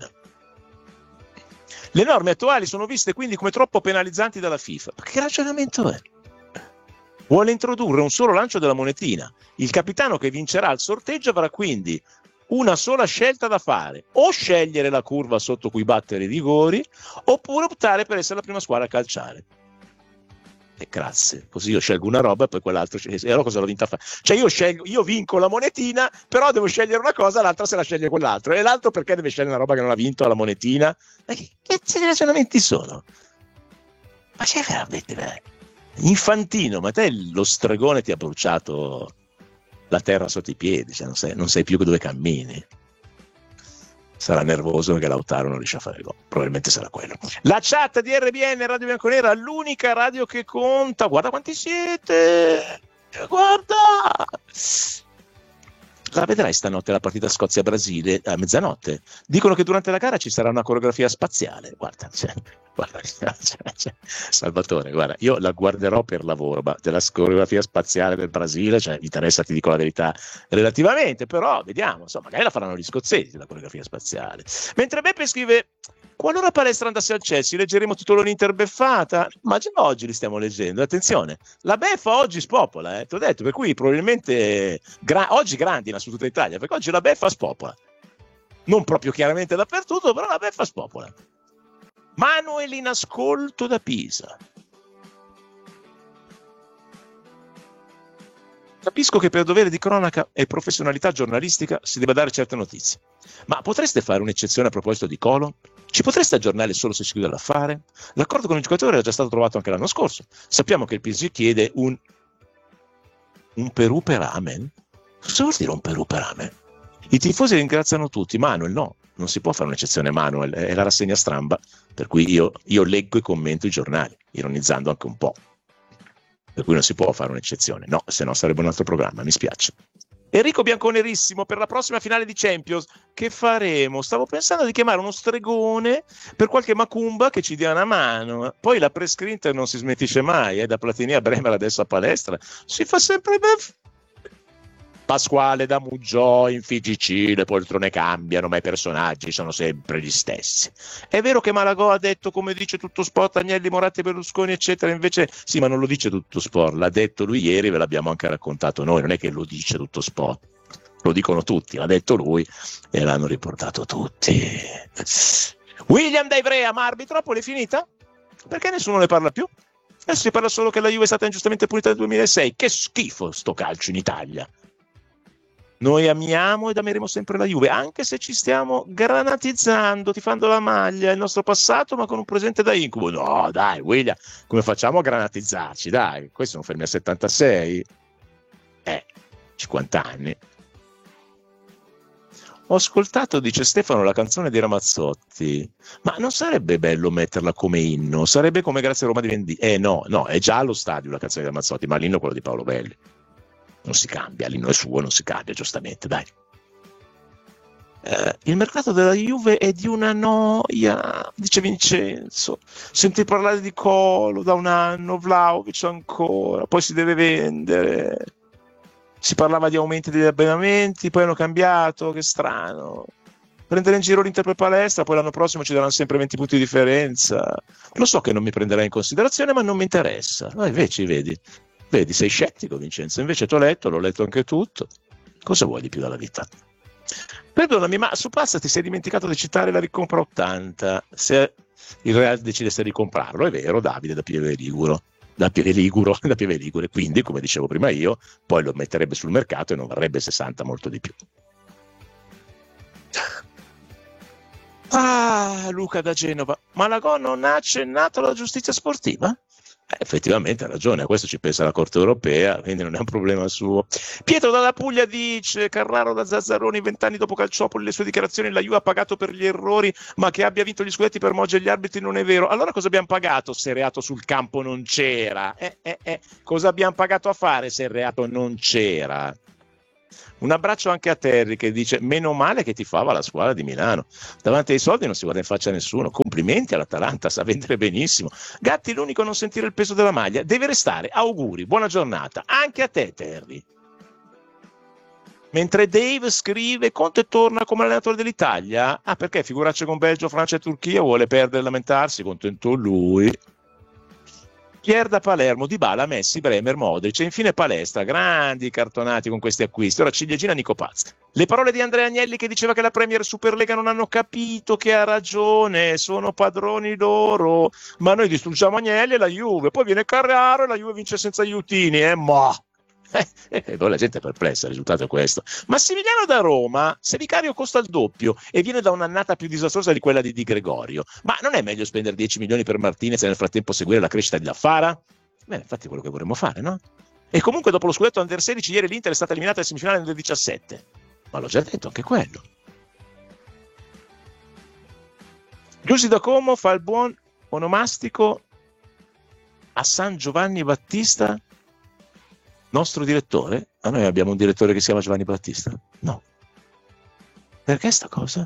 Speaker 1: Le norme attuali sono viste quindi come troppo penalizzanti dalla FIFA. Ma che ragionamento è? Vuole introdurre un solo lancio della monetina. Il capitano che vincerà il sorteggio avrà quindi una sola scelta da fare: o scegliere la curva sotto cui battere i rigori, oppure optare per essere la prima squadra a calciare. E grazie, così io scelgo una roba e poi quell'altro sceglie. E allora cosa l'ho vinta a fare? Cioè io scelgo, io vinco la monetina, però devo scegliere una cosa, l'altra se la sceglie quell'altro. E l'altro perché deve scegliere una roba che non ha vinto alla monetina? Ma che, che ragionamenti sono? Ma c'è veramente... Beh. Infantino, ma te lo stregone ti ha bruciato la terra sotto i piedi, cioè non sai, non sai più dove cammini. Sarà nervoso perché Lautaro non riesce a fare gol, probabilmente sarà quello. La chat di R B N Radio Bianconera, l'unica radio che conta. Guarda quanti siete, guarda. La vedrai stanotte la partita Scozia-Brasile a mezzanotte. Dicono che durante la gara ci sarà una coreografia spaziale. Guarda, cioè, guarda, cioè, cioè, Salvatore, guarda, io la guarderò per lavoro, ma della coreografia spaziale del Brasile, cioè, mi interessa, ti dico la verità, relativamente, però vediamo, insomma, magari la faranno gli scozzesi, la coreografia spaziale. Mentre Beppe scrive: qualora Palestra andasse al Chelsea, leggeremo titoloni interbeffata? Ma già oggi li stiamo leggendo, attenzione, la beffa oggi spopola, eh, ti ho detto, per cui probabilmente gra- oggi grandina su tutta Italia, perché oggi la beffa spopola. Non proprio chiaramente dappertutto, però la beffa spopola. Manuel in ascolto da Pisa. Capisco che per dovere di cronaca e professionalità giornalistica si debba dare certe notizie, ma potreste fare un'eccezione a proposito di Colo? Ci potreste aggiornare solo se si chiude l'affare? L'accordo con il giocatore era già stato trovato anche l'anno scorso. Sappiamo che il P S G chiede un un Perù per Amen. Cosa vuol dire un Perù per Amen? I tifosi ringraziano tutti, Manuel no, non si può fare un'eccezione Manuel, è la rassegna stramba, per cui io, io leggo e commento i giornali, ironizzando anche un po'. Per cui non si può fare un'eccezione, no, se no sarebbe un altro programma, mi spiace. Enrico Bianconerissimo, per la prossima finale di Champions, che faremo? Stavo pensando di chiamare uno stregone per qualche macumba che ci dia una mano. Poi la prescreener non si smettisce mai, eh, da Platini a Bremer adesso a Palestra, si fa sempre ben... Pasquale da Muggio in F G C, le poltrone cambiano, ma i personaggi sono sempre gli stessi. È vero che Malagò ha detto, come dice tutto sport, Agnelli, Moratti, Berlusconi, eccetera, invece sì, ma non lo dice tutto sport, l'ha detto lui ieri, ve l'abbiamo anche raccontato noi, non è che lo dice tutto sport, lo dicono tutti, l'ha detto lui e l'hanno riportato tutti. William da Ivrea, ma Arbitropoli è finita? Perché nessuno ne parla più? Adesso si parla solo che la Juve è stata ingiustamente punita nel duemilasei, che schifo sto calcio in Italia. Noi amiamo ed ameremo sempre la Juve, anche se ci stiamo granatizzando, tifando la maglia, il nostro passato, ma con un presente da incubo. No, dai, William, come facciamo a granatizzarci? Dai, questi sono fermi a settantasei? Eh, cinquanta anni. Ho ascoltato, dice Stefano, la canzone di Ramazzotti, ma non sarebbe bello metterla come inno? Sarebbe come Grazie Roma di Venditti? Eh no, no, è già allo stadio la canzone di Ramazzotti, ma l'inno è quello di Paolo Belli. Non si cambia, l'inno è suo, non si cambia, giustamente, dai. Eh, il mercato della Juve è di una noia, dice Vincenzo. Senti parlare di Colo da un anno, Vlahovic ancora, poi si deve vendere. Si parlava di aumenti degli abbonamenti, poi hanno cambiato, che strano. Prendere in giro l'Inter per Palestra, poi l'anno prossimo ci daranno sempre venti punti di differenza. Lo so che non mi prenderai in considerazione, ma non mi interessa. Ma invece, vedi. Vedi, sei scettico, Vincenzo, invece t'ho letto, l'ho letto anche tutto. Cosa vuoi di più dalla vita? Perdonami, ma su Passa ti sei dimenticato di citare la ricompra ottanta, se il Real decidesse di comprarlo, è vero, Davide da Pieve Liguro. da Pieve Ligure, da Pieve Ligure, quindi come dicevo prima io, poi lo metterebbe sul mercato e non varrebbe sessanta, molto di più. Ah, Luca da Genova, ma la Go non ha accennato alla giustizia sportiva? Eh, effettivamente ha ragione, a questo ci pensa la Corte Europea, quindi non è un problema suo. Pietro dalla Puglia dice: Carraro da Zazzaroni, vent'anni dopo Calciopoli, le sue dichiarazioni, la Juve ha pagato per gli errori, ma che abbia vinto gli scudetti per Moggia e gli arbitri non è vero. Allora cosa abbiamo pagato se il reato sul campo non c'era? Eh, eh, eh. Cosa abbiamo pagato a fare se il reato non c'era? Un abbraccio anche a Terry che dice: meno male che ti fava la squadra di Milano, davanti ai soldi non si guarda in faccia a nessuno, complimenti all'Atalanta, sa vendere benissimo. Gatti l'unico a non sentire il peso della maglia, deve restare, auguri, buona giornata anche a te Terry. Mentre Dave scrive: Conte torna come allenatore dell'Italia? Ah, perché figuracce con Belgio, Francia e Turchia, vuole perdere e lamentarsi, contento lui. Pier da Palermo, Dybala, Messi, Bremer, Modric e infine Palestra, grandi cartonati con questi acquisti. Ora ciliegina Nico Paz. Le parole di Andrea Agnelli che diceva che la Premier e Superlega non hanno capito che ha ragione, sono padroni loro, ma noi distruggiamo Agnelli e la Juve, poi viene Carraro e la Juve vince senza aiutini, eh, ma... Eh, e poi la gente è perplessa, il risultato è questo. Massimiliano da Roma, se Vicario costa il doppio e viene da un'annata più disastrosa di quella di Di Gregorio, ma non è meglio spendere dieci milioni per Martinez e nel frattempo seguire la crescita di Lafara? Beh, infatti è quello che vorremmo fare, no? E comunque dopo lo scudetto under sedici ieri l'Inter è stata eliminata in semifinale nel diciassette, ma l'ho già detto anche quello. Giussi da Como fa il buon onomastico a San Giovanni Battista. Nostro direttore? Ma noi abbiamo un direttore che si chiama Giovanni Battista? No. Perché sta cosa?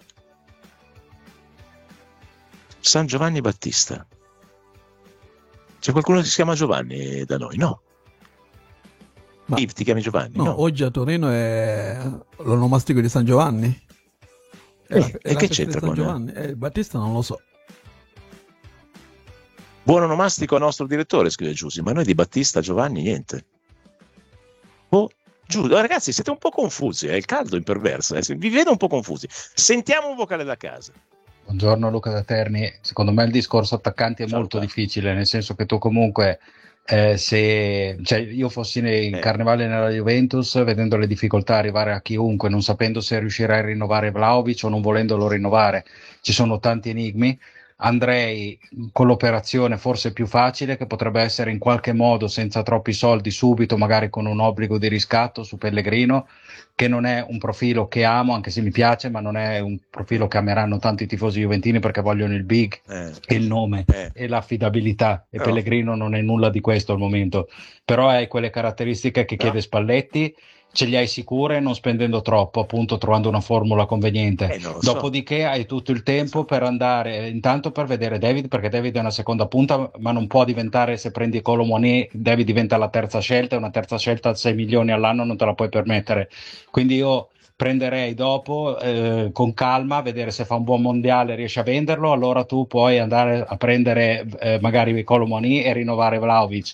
Speaker 1: San Giovanni Battista. C'è qualcuno che si chiama Giovanni da noi? No. Ma Yves, ti chiami Giovanni?
Speaker 2: No,
Speaker 1: No,
Speaker 2: oggi a Torino è l'onomastico di San Giovanni. È
Speaker 1: Eh,
Speaker 2: la- è
Speaker 1: e
Speaker 2: la
Speaker 1: che
Speaker 2: festa di
Speaker 1: c'entra
Speaker 2: San
Speaker 1: con-
Speaker 2: Giovanni. Eh, Battista non lo so.
Speaker 1: Buon onomastico al nostro direttore, scrive Giussi, ma noi di Battista Giovanni niente. Oh, giù, ragazzi, siete un po' confusi, è il caldo imperverso, eh, vi vedo un po' confusi. Sentiamo un vocale da casa.
Speaker 8: Buongiorno Luca da Terni, secondo me il discorso attaccanti è
Speaker 1: Ciao,
Speaker 8: molto
Speaker 1: Luca.
Speaker 8: difficile, nel senso che tu comunque eh, se cioè, io fossi nei- in
Speaker 1: Eh.
Speaker 8: carnevale nella Juventus, vedendo le difficoltà arrivare a chiunque, non sapendo se riuscirai a rinnovare Vlahovic o non volendolo rinnovare, ci sono tanti enigmi. Andrei con l'operazione forse più facile, che potrebbe essere in qualche modo senza troppi soldi subito, magari con un obbligo di riscatto su Pellegrino, che non è un profilo che amo, anche se mi piace, ma non è un profilo che ameranno tanti tifosi juventini perché vogliono il big
Speaker 1: Eh,
Speaker 8: e il nome
Speaker 1: eh.
Speaker 8: e l'affidabilità, e
Speaker 1: Però-
Speaker 8: Pellegrino non è nulla di questo al momento, però hai quelle caratteristiche che
Speaker 1: Però-
Speaker 8: chiede Spalletti, ce li hai sicure non spendendo troppo, appunto trovando una formula conveniente.
Speaker 1: Eh, non lo so.
Speaker 8: Dopodiché hai tutto il tempo per andare, intanto per vedere David, perché David è una seconda punta, ma non può diventare, se prendi Kolo Muani, David diventa la terza scelta, e una terza scelta a sei milioni all'anno non te la puoi permettere. Quindi io prenderei dopo eh, con calma, vedere se fa un buon mondiale, riesce a venderlo, allora tu puoi andare a prendere eh, magari Kolo Muani e rinnovare Vlahovic.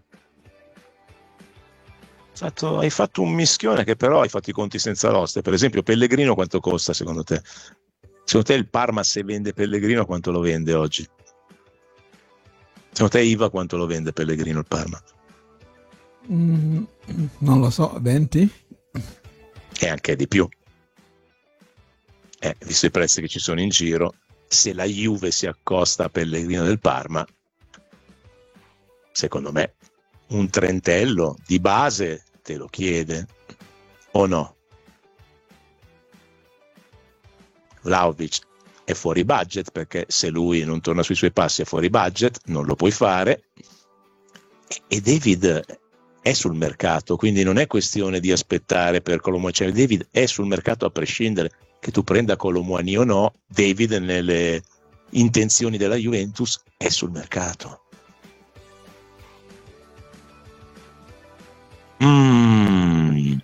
Speaker 1: Fatto- hai fatto un mischione che però hai fatto i conti senza l'oste. Per esempio, Pellegrino quanto costa secondo te? Secondo te il Parma, se vende Pellegrino, quanto lo vende oggi? Secondo te Iva quanto lo vende Pellegrino il Parma?
Speaker 2: Mm, non lo so, venti?
Speaker 1: E anche di più. Eh, visto i prezzi che ci sono in giro, se la Juve si accosta a Pellegrino del Parma, secondo me un trentello di base te lo chiede, o no? Vlahovic è fuori budget, perché se lui non torna sui suoi passi è fuori budget, non lo puoi fare, e David è sul mercato, quindi non è questione di aspettare per Kolo Muani, cioè David è sul mercato a prescindere, che tu prenda Kolo Muani o no, David nelle intenzioni della Juventus è sul mercato. Mm.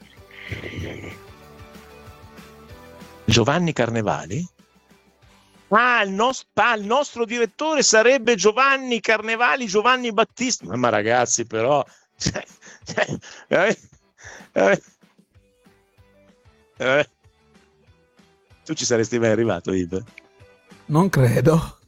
Speaker 1: Giovanni Carnevali? Ah il, nos- ah, il nostro direttore sarebbe Giovanni Carnevali, Giovanni Battista. Ma, ma ragazzi, però, cioè, cioè, veramente- veramente- veramente- tu ci saresti mai arrivato, Ive?
Speaker 2: Non credo.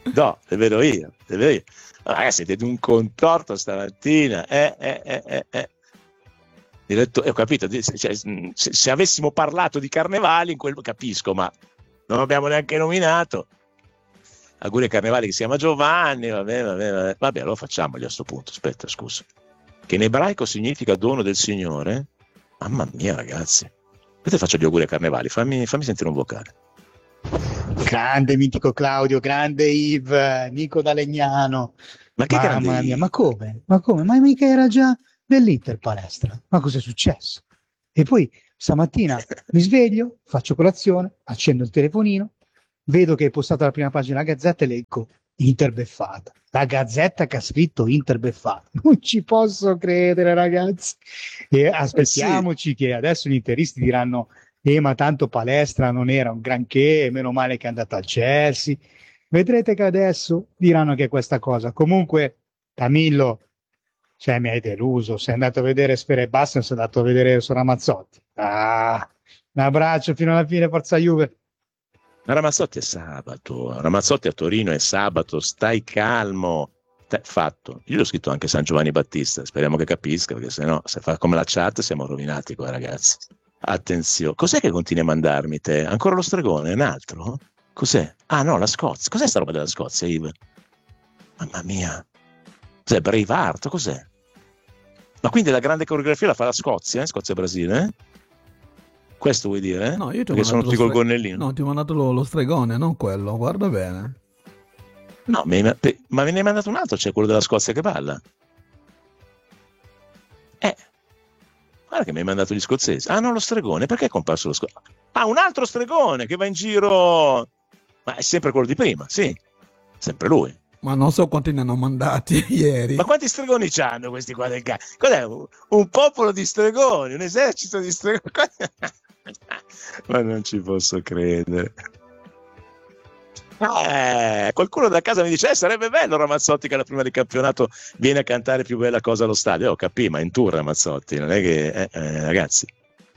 Speaker 1: No, le vedo io, le vedo io. Ma ragazzi, siete un contorto stamattina. Eh, eh, eh, eh, eh. Diretto, ho capito, cioè, se, se avessimo parlato di carnevali, in quel capisco, ma non abbiamo neanche nominato. Auguri ai carnevali che si chiama Giovanni, vabbè, vabbè, vabbè. Vabbè, allora facciamogli a sto punto. Aspetta, scusa. Che in ebraico significa dono del Signore. Mamma mia, ragazzi. Aspetta, faccio gli auguri ai carnevali, fammi, fammi sentire un vocale.
Speaker 9: Grande mitico Claudio, grande Yves, Nico da Legnano.
Speaker 1: Ma che grande
Speaker 9: Mamma mia,
Speaker 1: Yves?
Speaker 9: ma come? Ma come? Ma mica era già dell'Inter palestra? Ma cos'è successo? E poi stamattina mi sveglio, faccio colazione, accendo il telefonino, vedo che è postata la prima pagina della Gazzetta e leggo Inter beffata. La Gazzetta che ha scritto Inter beffata. Non ci posso credere, ragazzi. E aspettiamoci eh sì. che adesso gli interisti diranno eh ma tanto palestra non era un granché, meno male che è andato al Chelsea. Vedrete che adesso diranno che è questa cosa. Comunque, Camillo, cioè mi hai deluso, sei andato a vedere Sfera e Basta, sei andato a vedere su Ramazzotti. Ah, un abbraccio fino alla fine, forza Juve.
Speaker 1: Ramazzotti è sabato, Ramazzotti a Torino è sabato, stai calmo. Te, fatto. Io l'ho scritto anche San Giovanni Battista, speriamo che capisca, perché sennò se fa come la chat siamo rovinati qua, ragazzi. Attenzione, cos'è che continui a mandarmi te? Ancora lo stregone? Un altro? Cos'è? Ah no, la Scozia. Cos'è sta roba della Scozia, Yves? Mamma mia. Cos'è, Braveheart? Cos'è? Ma quindi la grande coreografia la fa la Scozia, eh? Scozia-Brasile, eh? Questo vuoi dire? Eh?
Speaker 2: No, io ti ho
Speaker 1: Perché sono tutti col
Speaker 2: stre...
Speaker 1: gonnellino.
Speaker 2: No, ti ho mandato lo, lo stregone, non quello, guarda bene.
Speaker 1: No, mi, ma me ne hai mandato un altro, c'è quello della Scozia che balla. Eh. Guarda che mi hai mandato gli scozzesi. Ah no, lo stregone, perché è comparso lo stregone? Ah, un altro stregone che va in giro. Ma è sempre quello di prima, sì. Sempre lui.
Speaker 2: Ma non so quanti ne hanno mandati ieri.
Speaker 1: Ma quanti stregoni c'hanno questi qua del cazzo? Cos'è? Un, un popolo di stregoni, un esercito di stregoni. Ma non ci posso credere. Eh, qualcuno da casa mi dice eh, sarebbe bello Ramazzotti che alla prima di campionato viene a cantare Più bella cosa allo stadio. Oh, capì, ma in tour Ramazzotti, non è che eh, eh, ragazzi,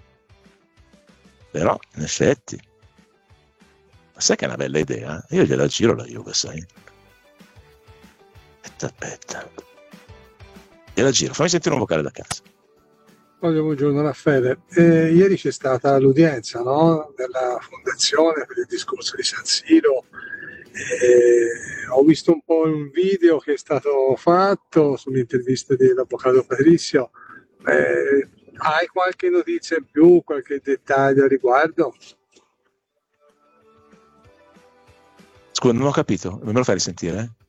Speaker 1: però in effetti, ma sai che è una bella idea? Io gliela giro la Juve, sai? Aspetta, aspetta, gliela giro, fammi sentire un vocale da casa.
Speaker 10: Buongiorno Raffaele, eh, ieri c'è stata l'udienza, no? Della fondazione per il discorso di San Siro. Eh, ho visto un po' un video che è stato fatto sull'intervista dell'avvocato Patrizio. Eh, hai qualche notizia in più, qualche dettaglio a riguardo?
Speaker 1: Scusa, non ho capito, me lo fai risentire? Eh?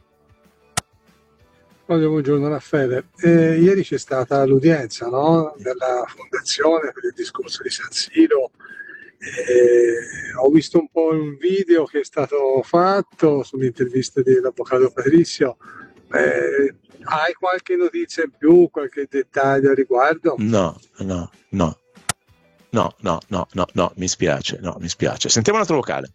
Speaker 10: Buongiorno Raffaele, eh, ieri c'è stata l'udienza, no? Della fondazione per il discorso di San Siro. Eh, ho visto un po' un video che è stato fatto sull'intervista dell'avvocato Patrizio. Eh, hai qualche notizia in più, qualche dettaglio a riguardo?
Speaker 1: No, no, no, no, no, no, no, no, mi spiace, no, mi spiace. Sentiamo un altro vocale.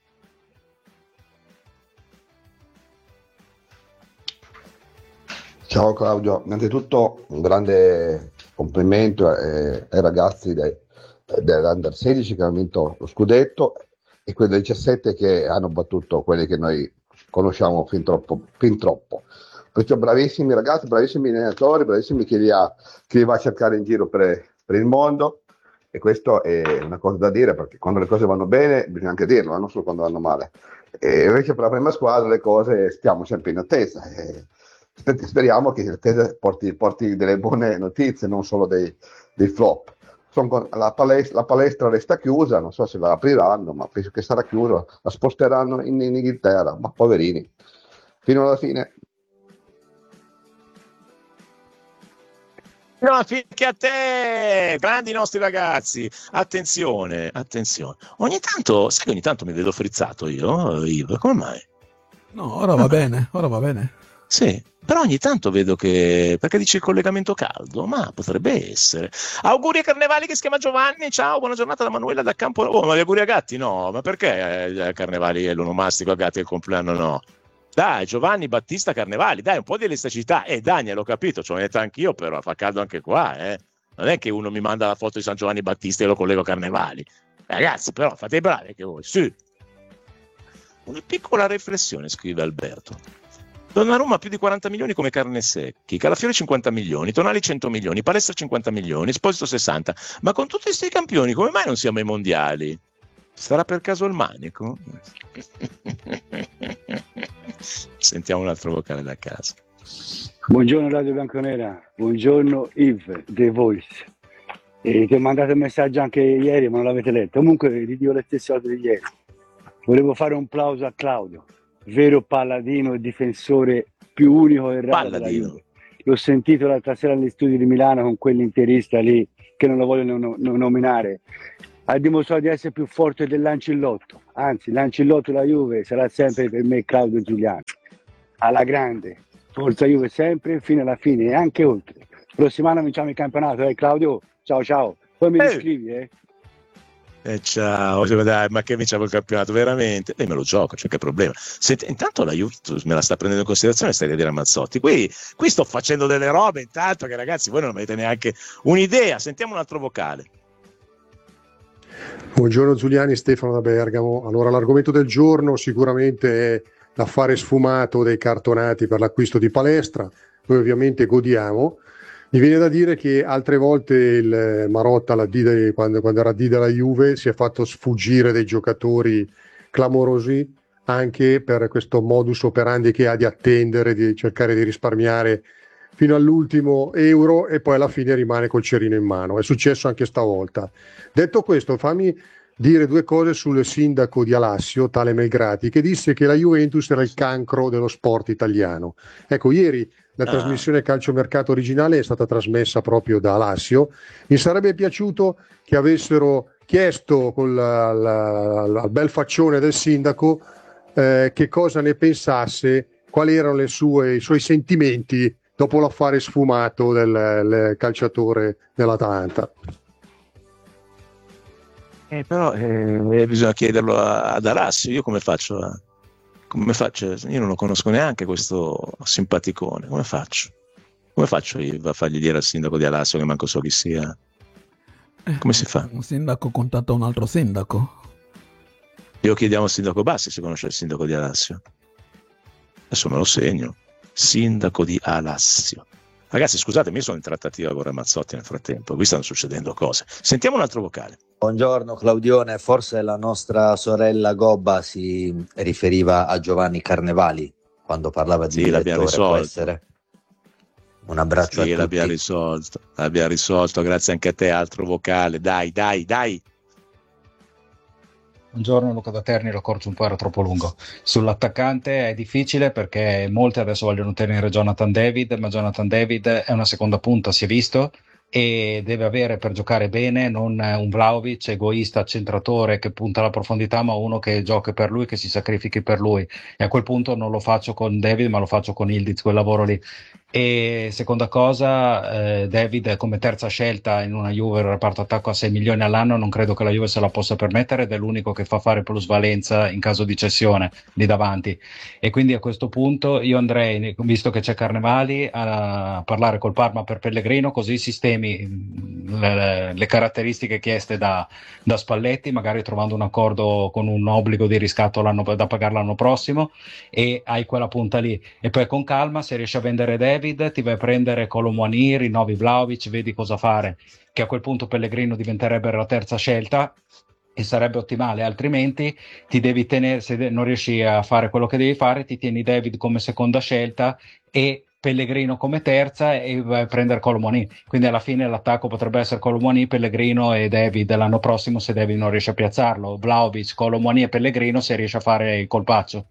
Speaker 11: Ciao Claudio, innanzitutto un grande complimento eh, ai ragazzi dei, dell'Under sedici che hanno vinto lo scudetto e quelli del diciassette che hanno battuto quelli che noi conosciamo fin troppo. Fin troppo. Perciò bravissimi ragazzi, bravissimi allenatori, bravissimi chi li, ha, chi li va a cercare in giro per, per il mondo, e questo è una cosa da dire perché quando le cose vanno bene bisogna anche dirlo, non solo quando vanno male. E invece per la prima squadra le cose stiamo sempre in attesa. E, speriamo che l'attesa porti, porti delle buone notizie, non solo dei, dei flop. Sono, la, palestra, la palestra resta chiusa, non so se la apriranno, ma penso che sarà chiusa, la sposteranno in, in Inghilterra, ma poverini, fino alla fine.
Speaker 1: No, finché a te, grandi i nostri ragazzi, attenzione, attenzione. Ogni tanto, sai che ogni tanto mi vedo frizzato io, Yves, come mai?
Speaker 2: No, ora va bene, ora va bene.
Speaker 1: Sì, però ogni tanto vedo che, perché dice il collegamento caldo, ma potrebbe essere. Auguri ai carnevali che si chiama Giovanni, ciao, buona giornata da Manuela da Campo. Oh, ma gli auguri a Gatti? No, ma perché eh, carnevali e l'onomastico a Gatti e il compleanno no? Dai, Giovanni Battista Carnevali, dai, un po' di elasticità. Eh, Daniel, l'ho capito, ci ho detto anch'io, però fa caldo anche qua, eh. Non è che uno mi manda la foto di San Giovanni Battista e lo collego a Carnevali. Ragazzi, però, fate i bravi che voi, sì. Una piccola riflessione, scrive Alberto. Donnarumma più di quaranta milioni come carne secchi, Calafiori cinquanta milioni, Tonali cento milioni, Palestra cinquanta milioni, Esposito sessanta. Ma con tutti questi campioni come mai non siamo ai mondiali? Sarà per caso il manico? Sentiamo un altro vocale da casa.
Speaker 12: Buongiorno Radio Bianconera, buongiorno Yves, The Voice. E ti ho mandato un messaggio anche ieri ma non l'avete letto. Comunque ridico le stesse cose di ieri. Volevo fare un plauso a Claudio, vero paladino e difensore più unico e raro della Juve. L'ho sentito l'altra sera negli studi di Milano con quell'interista lì, che non lo voglio no- no- nominare. Ha dimostrato di essere più forte dell'Ancillotto. Anzi, l'Ancillotto della Juve sarà sempre per me Claudio Giuliani. Alla grande, forza Juve sempre fino alla fine e anche oltre. Prossimo anno vinciamo il campionato, eh Claudio? Ciao ciao. Poi mi riscrivi, eh?
Speaker 1: Eh ciao, dai, ma che vinciamo il campionato veramente? E me lo gioco, c'è che problema. Senti, intanto la Juventus me la sta prendendo in considerazione, stai a dire a Mazzotti. Qui, qui sto facendo delle robe intanto che ragazzi voi non avete neanche un'idea. Sentiamo un altro vocale.
Speaker 13: Buongiorno Giuliani, Stefano da Bergamo. Allora l'argomento del giorno sicuramente è l'affare sfumato dei cartonati per l'acquisto di Palestra. Noi ovviamente godiamo. Mi viene da dire che altre volte il Marotta, la D, quando, quando era D della Juve, si è fatto sfuggire dei giocatori clamorosi anche per questo modus operandi che ha di attendere, di cercare di risparmiare fino all'ultimo euro e poi alla fine rimane col cerino in mano. È successo anche stavolta. Detto questo, fammi dire due cose sul sindaco di Alassio, tale Melgrati, che disse che la Juventus era il cancro dello sport italiano. Ecco, ieri la ah. trasmissione Calciomercato originale è stata trasmessa proprio da Alassio. Mi sarebbe piaciuto che avessero chiesto con la, la, la, il bel faccione del sindaco eh, che cosa ne pensasse, quali erano le sue, i suoi sentimenti dopo l'affare sfumato del, del calciatore dell'Atalanta.
Speaker 1: Eh, però eh, bisogna chiederlo a, ad Alassio. Io come faccio a, come faccio? Io non lo conosco neanche questo simpaticone. Come faccio? Come faccio io a fargli dire al sindaco di Alassio che manco so chi sia? Come si fa?
Speaker 2: Un sindaco contatta un altro sindaco.
Speaker 1: Io chiediamo al sindaco Bassi se conosce il sindaco di Alassio. Adesso me lo segno. Sindaco di Alassio. Ragazzi, scusatemi, io sono in trattativa con Ramazzotti nel frattempo. Qui stanno succedendo cose. Sentiamo un altro vocale.
Speaker 14: Buongiorno Claudione, forse la nostra sorella Gobba si riferiva a Giovanni Carnevali quando parlava di
Speaker 1: sì, l'abbiamo
Speaker 14: direttore, può
Speaker 1: risolto.
Speaker 14: essere? Un abbraccio
Speaker 1: sì,
Speaker 14: a tutti.
Speaker 1: l'abbiamo risolto, l'abbiamo risolto, grazie anche a te. Altro vocale, dai, dai, dai.
Speaker 8: Buongiorno Luca da Terni, lo corso un po' era troppo lungo. Sull'attaccante è difficile perché molti adesso vogliono tenere Jonathan David, ma Jonathan David è una seconda punta, si è visto, e deve avere per giocare bene non un Vlahovic egoista centratore che punta alla profondità, ma uno che giochi per lui, che si sacrifichi per lui, e a quel punto non lo faccio con David ma lo faccio con Ildiz, quel lavoro lì. E seconda cosa, eh, David come terza scelta in una Juve, il reparto attacco a sei milioni all'anno, non credo che la Juve se la possa permettere ed è l'unico che fa fare plusvalenza in caso di cessione lì davanti, e quindi a questo punto io andrei, visto che c'è Carnevali, a parlare col Parma per Pellegrino, così sistemi le, le caratteristiche chieste da, da Spalletti, magari trovando un accordo con un obbligo di riscatto l'anno, da pagare l'anno prossimo, e hai quella punta lì, e poi con calma se riesci a vendere David ti vai a prendere Colomwani, rinnovi Vlahovic, vedi cosa fare, che a quel punto Pellegrino diventerebbe la terza scelta e sarebbe ottimale, altrimenti ti devi tenere, se non riesci a fare quello che devi fare, ti tieni David come seconda scelta e Pellegrino come terza e vai a prendere Colomwani, quindi alla fine l'attacco potrebbe essere Colomwani, Pellegrino e David l'anno prossimo se David non riesce a piazzarlo, Vlahovic, Colomwani e Pellegrino se riesce a fare il colpaccio.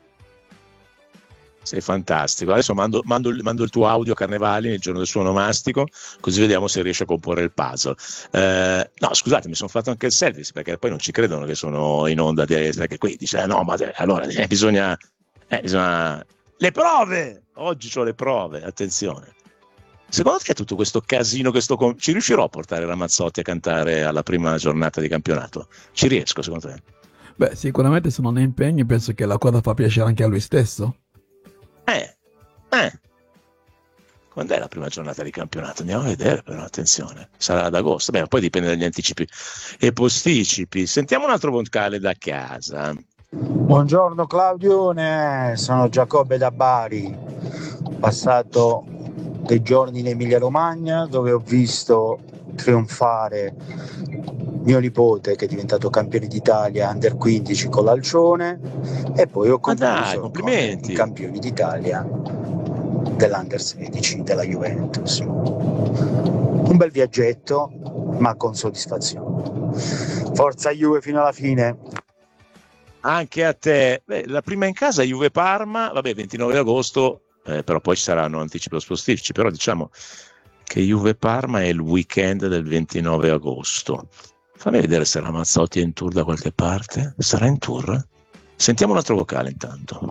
Speaker 1: Sei fantastico. Adesso mando, mando, mando il tuo audio a Carnevali nel giorno del suo onomastico, così vediamo se riesce a comporre il puzzle. Eh, no, scusate, mi sono fatto anche il service perché poi non ci credono che sono in onda, perché qui dice eh, no, ma allora eh, bisogna, eh, bisogna le prove. Oggi ho le prove, attenzione. Secondo te tutto questo casino, questo com- ci riuscirò a portare Ramazzotti a cantare alla prima giornata di campionato? Ci riesco, secondo te?
Speaker 2: Beh, sicuramente se non è impegni penso che la cosa fa piacere anche a lui stesso.
Speaker 1: Eh, eh. Quando è la prima giornata di campionato? Andiamo a vedere, però attenzione, sarà ad agosto. Beh, poi dipende dagli anticipi e posticipi. Sentiamo un altro vocale da casa.
Speaker 15: Buongiorno Claudione, sono Giacobbe da Bari. Ho passato dei giorni in Emilia Romagna dove ho visto trionfare mio nipote che è diventato campione d'Italia under quindici con l'Alcione e poi ho concluso con i campioni d'Italia dell'Under sedici della Juventus. Un bel viaggetto ma con soddisfazione. Forza Juve fino alla fine.
Speaker 1: Anche a te. Beh, la prima in casa è Juve Parma, vabbè, ventinove agosto, eh, però poi ci saranno anticipi o spostirci, però diciamo che Juve Parma è il weekend del ventinove agosto. Fammi vedere se Ramazzotti è in tour da qualche parte. Sarà in tour? Sentiamo un altro vocale intanto.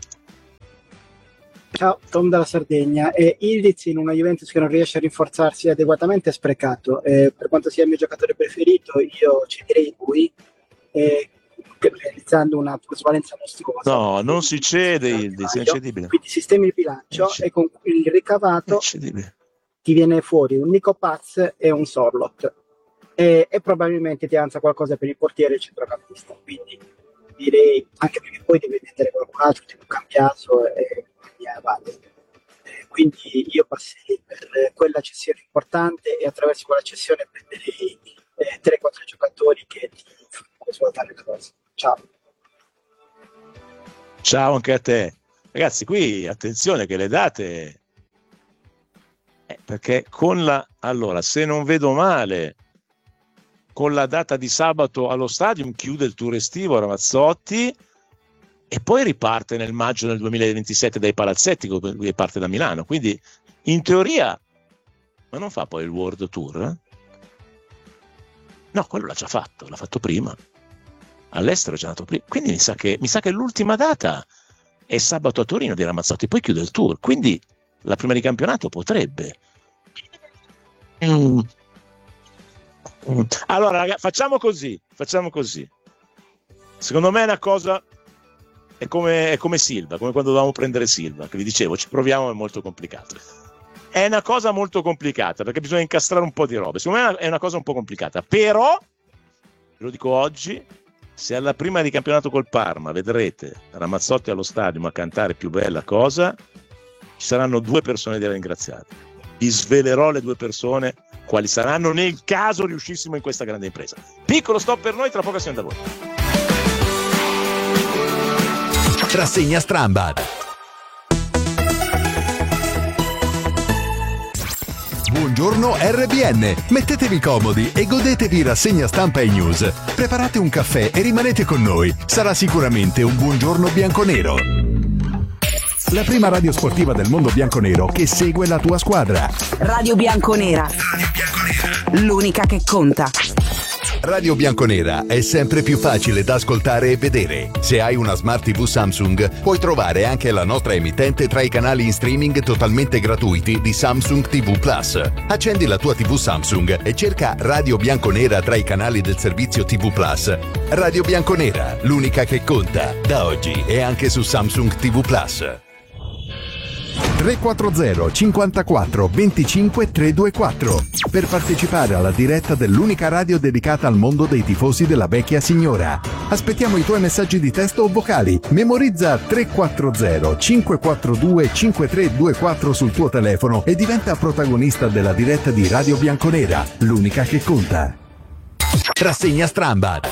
Speaker 16: Ciao, Tom dalla Sardegna. E Ildiz in una Juventus che non riesce a rinforzarsi adeguatamente è sprecato. E per quanto sia il mio giocatore preferito, io ci direi lui, e realizzando una plusvalenza mostruosa.
Speaker 1: No, non si cede Ildiz, è incedibile.
Speaker 16: Quindi sistemi il bilancio e con il ricavato ti viene fuori un Nico Paz e un Sorlot. E, e probabilmente ti avanza qualcosa per il portiere e il centrocampista. Quindi direi, anche perché poi devi mettere qualcun altro, tipo Cambiaso e avanti. Quindi io passerei per quella cessione importante e attraverso quella cessione prenderei eh, tre quattro giocatori che ti fanno svuotare le cose. Ciao.
Speaker 1: Ciao anche a te. Ragazzi, qui attenzione che le date eh, perché con la allora se non vedo male con la data di sabato allo Stadium chiude il tour estivo Ramazzotti e poi riparte nel maggio del duemilaventisette dai palazzetti, lui parte da Milano, quindi in teoria, ma non fa poi il World Tour? Eh? No, quello l'ha già fatto, l'ha fatto prima, all'estero è già andato prima, quindi mi sa che, mi sa che l'ultima data è sabato a Torino di Ramazzotti, poi chiude il tour, quindi la prima di campionato potrebbe. Mm. Mm. Allora ragazzi, facciamo così, facciamo così, secondo me è una cosa... È come, è come Silva, come quando dovevamo prendere Silva, che vi dicevo, ci proviamo, è molto complicato. È una cosa molto complicata, perché bisogna incastrare un po' di robe. Secondo me è una cosa un po' complicata, però, ve lo dico oggi, se alla prima di campionato col Parma vedrete Ramazzotti allo Stadium a cantare Più bella cosa, ci saranno due persone da ringraziare. Vi svelerò le due persone quali saranno nel caso riuscissimo in questa grande impresa. Piccolo stop per noi, tra poco siamo da voi.
Speaker 4: Rassegna Strambad. Buongiorno R B N, mettetevi comodi e godetevi rassegna stampa e news. Preparate un caffè e rimanete con noi. Sarà sicuramente un buongiorno bianconero. La prima radio sportiva del mondo bianconero che segue la tua squadra.
Speaker 6: Radio Bianconera. L'unica che conta.
Speaker 4: Radio Bianconera è sempre più facile da ascoltare e vedere. Se hai una Smart tivù Samsung, puoi trovare anche la nostra emittente tra i canali in streaming totalmente gratuiti di Samsung tivù Plus. Accendi la tua tivù Samsung e cerca Radio Bianconera tra i canali del servizio tivù Plus. Radio Bianconera, l'unica che conta, da oggi e anche su Samsung tivù Plus. tre quattro zero cinquantaquattro venticinque trecentoventiquattro per partecipare alla diretta dell'unica radio dedicata al mondo dei tifosi della vecchia signora. Aspettiamo i tuoi messaggi di testo o vocali. Memorizza tre quattro zero cinque quattro due cinque tre due quattro sul tuo telefono e diventa protagonista della diretta di Radio Bianconera, l'unica che conta. Rassegna Strambad.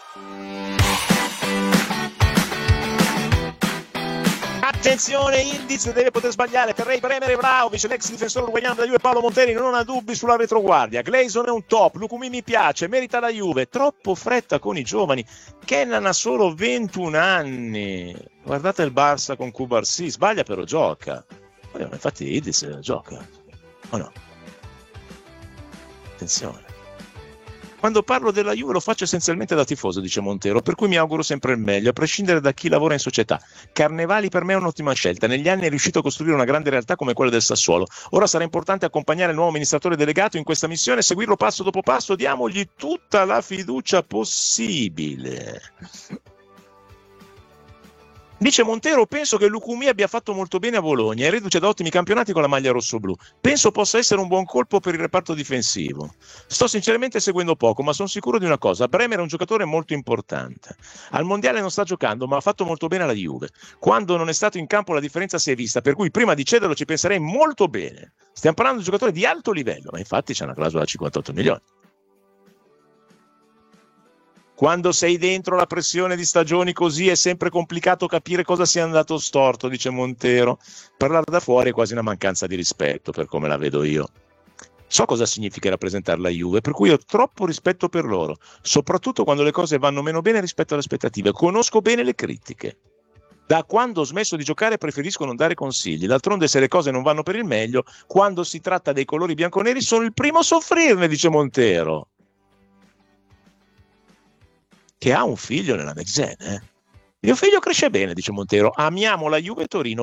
Speaker 1: Attenzione, Ildiz deve poter sbagliare. Terrei Bremer e Vlahovic, l'ex difensore uruguaiano della Juve Paolo Monteri non ha dubbi sulla retroguardia. Gleison è un top, Lukumi mi piace, merita la Juve. Troppo fretta con i giovani. Kenan ha solo ventuno anni. Guardate il Barça con Cubarsí, sbaglia però gioca. Infatti Ildiz gioca, o no? Attenzione. Quando parlo della Juve lo faccio essenzialmente da tifoso, dice Montero, per cui mi auguro sempre il meglio, a prescindere da chi lavora in società. Carnevali per me è un'ottima scelta, negli anni è riuscito a costruire una grande realtà come quella del Sassuolo. Ora sarà importante accompagnare il nuovo amministratore delegato in questa missione, seguirlo passo dopo passo, diamogli tutta la fiducia possibile. Dice Montero, penso che Lucumí abbia fatto molto bene a Bologna e riduce da ottimi campionati con la maglia rossoblù. Penso possa essere un buon colpo per il reparto difensivo. Sto sinceramente seguendo poco, ma sono sicuro di una cosa: Bremer è un giocatore molto importante. Al mondiale non sta giocando, ma ha fatto molto bene alla Juve. Quando non è stato in campo la differenza si è vista, per cui prima di cederlo ci penserei molto bene. Stiamo parlando di un giocatore di alto livello, ma infatti c'è una clausola da cinquantotto milioni. Quando sei dentro la pressione di stagioni così è sempre complicato capire cosa sia andato storto, dice Montero. Parlare da fuori è quasi una mancanza di rispetto per come la vedo io. So cosa significa rappresentare la Juve, per cui ho troppo rispetto per loro, soprattutto quando le cose vanno meno bene rispetto alle aspettative. Conosco bene le critiche. Da quando ho smesso di giocare preferisco non dare consigli. D'altronde, se le cose non vanno per il meglio, quando si tratta dei colori bianconeri sono il primo a soffrirne, dice Montero. Che ha un figlio nella Mexen, eh? Mio figlio cresce bene, dice Montero. Amiamo la Juve Torino.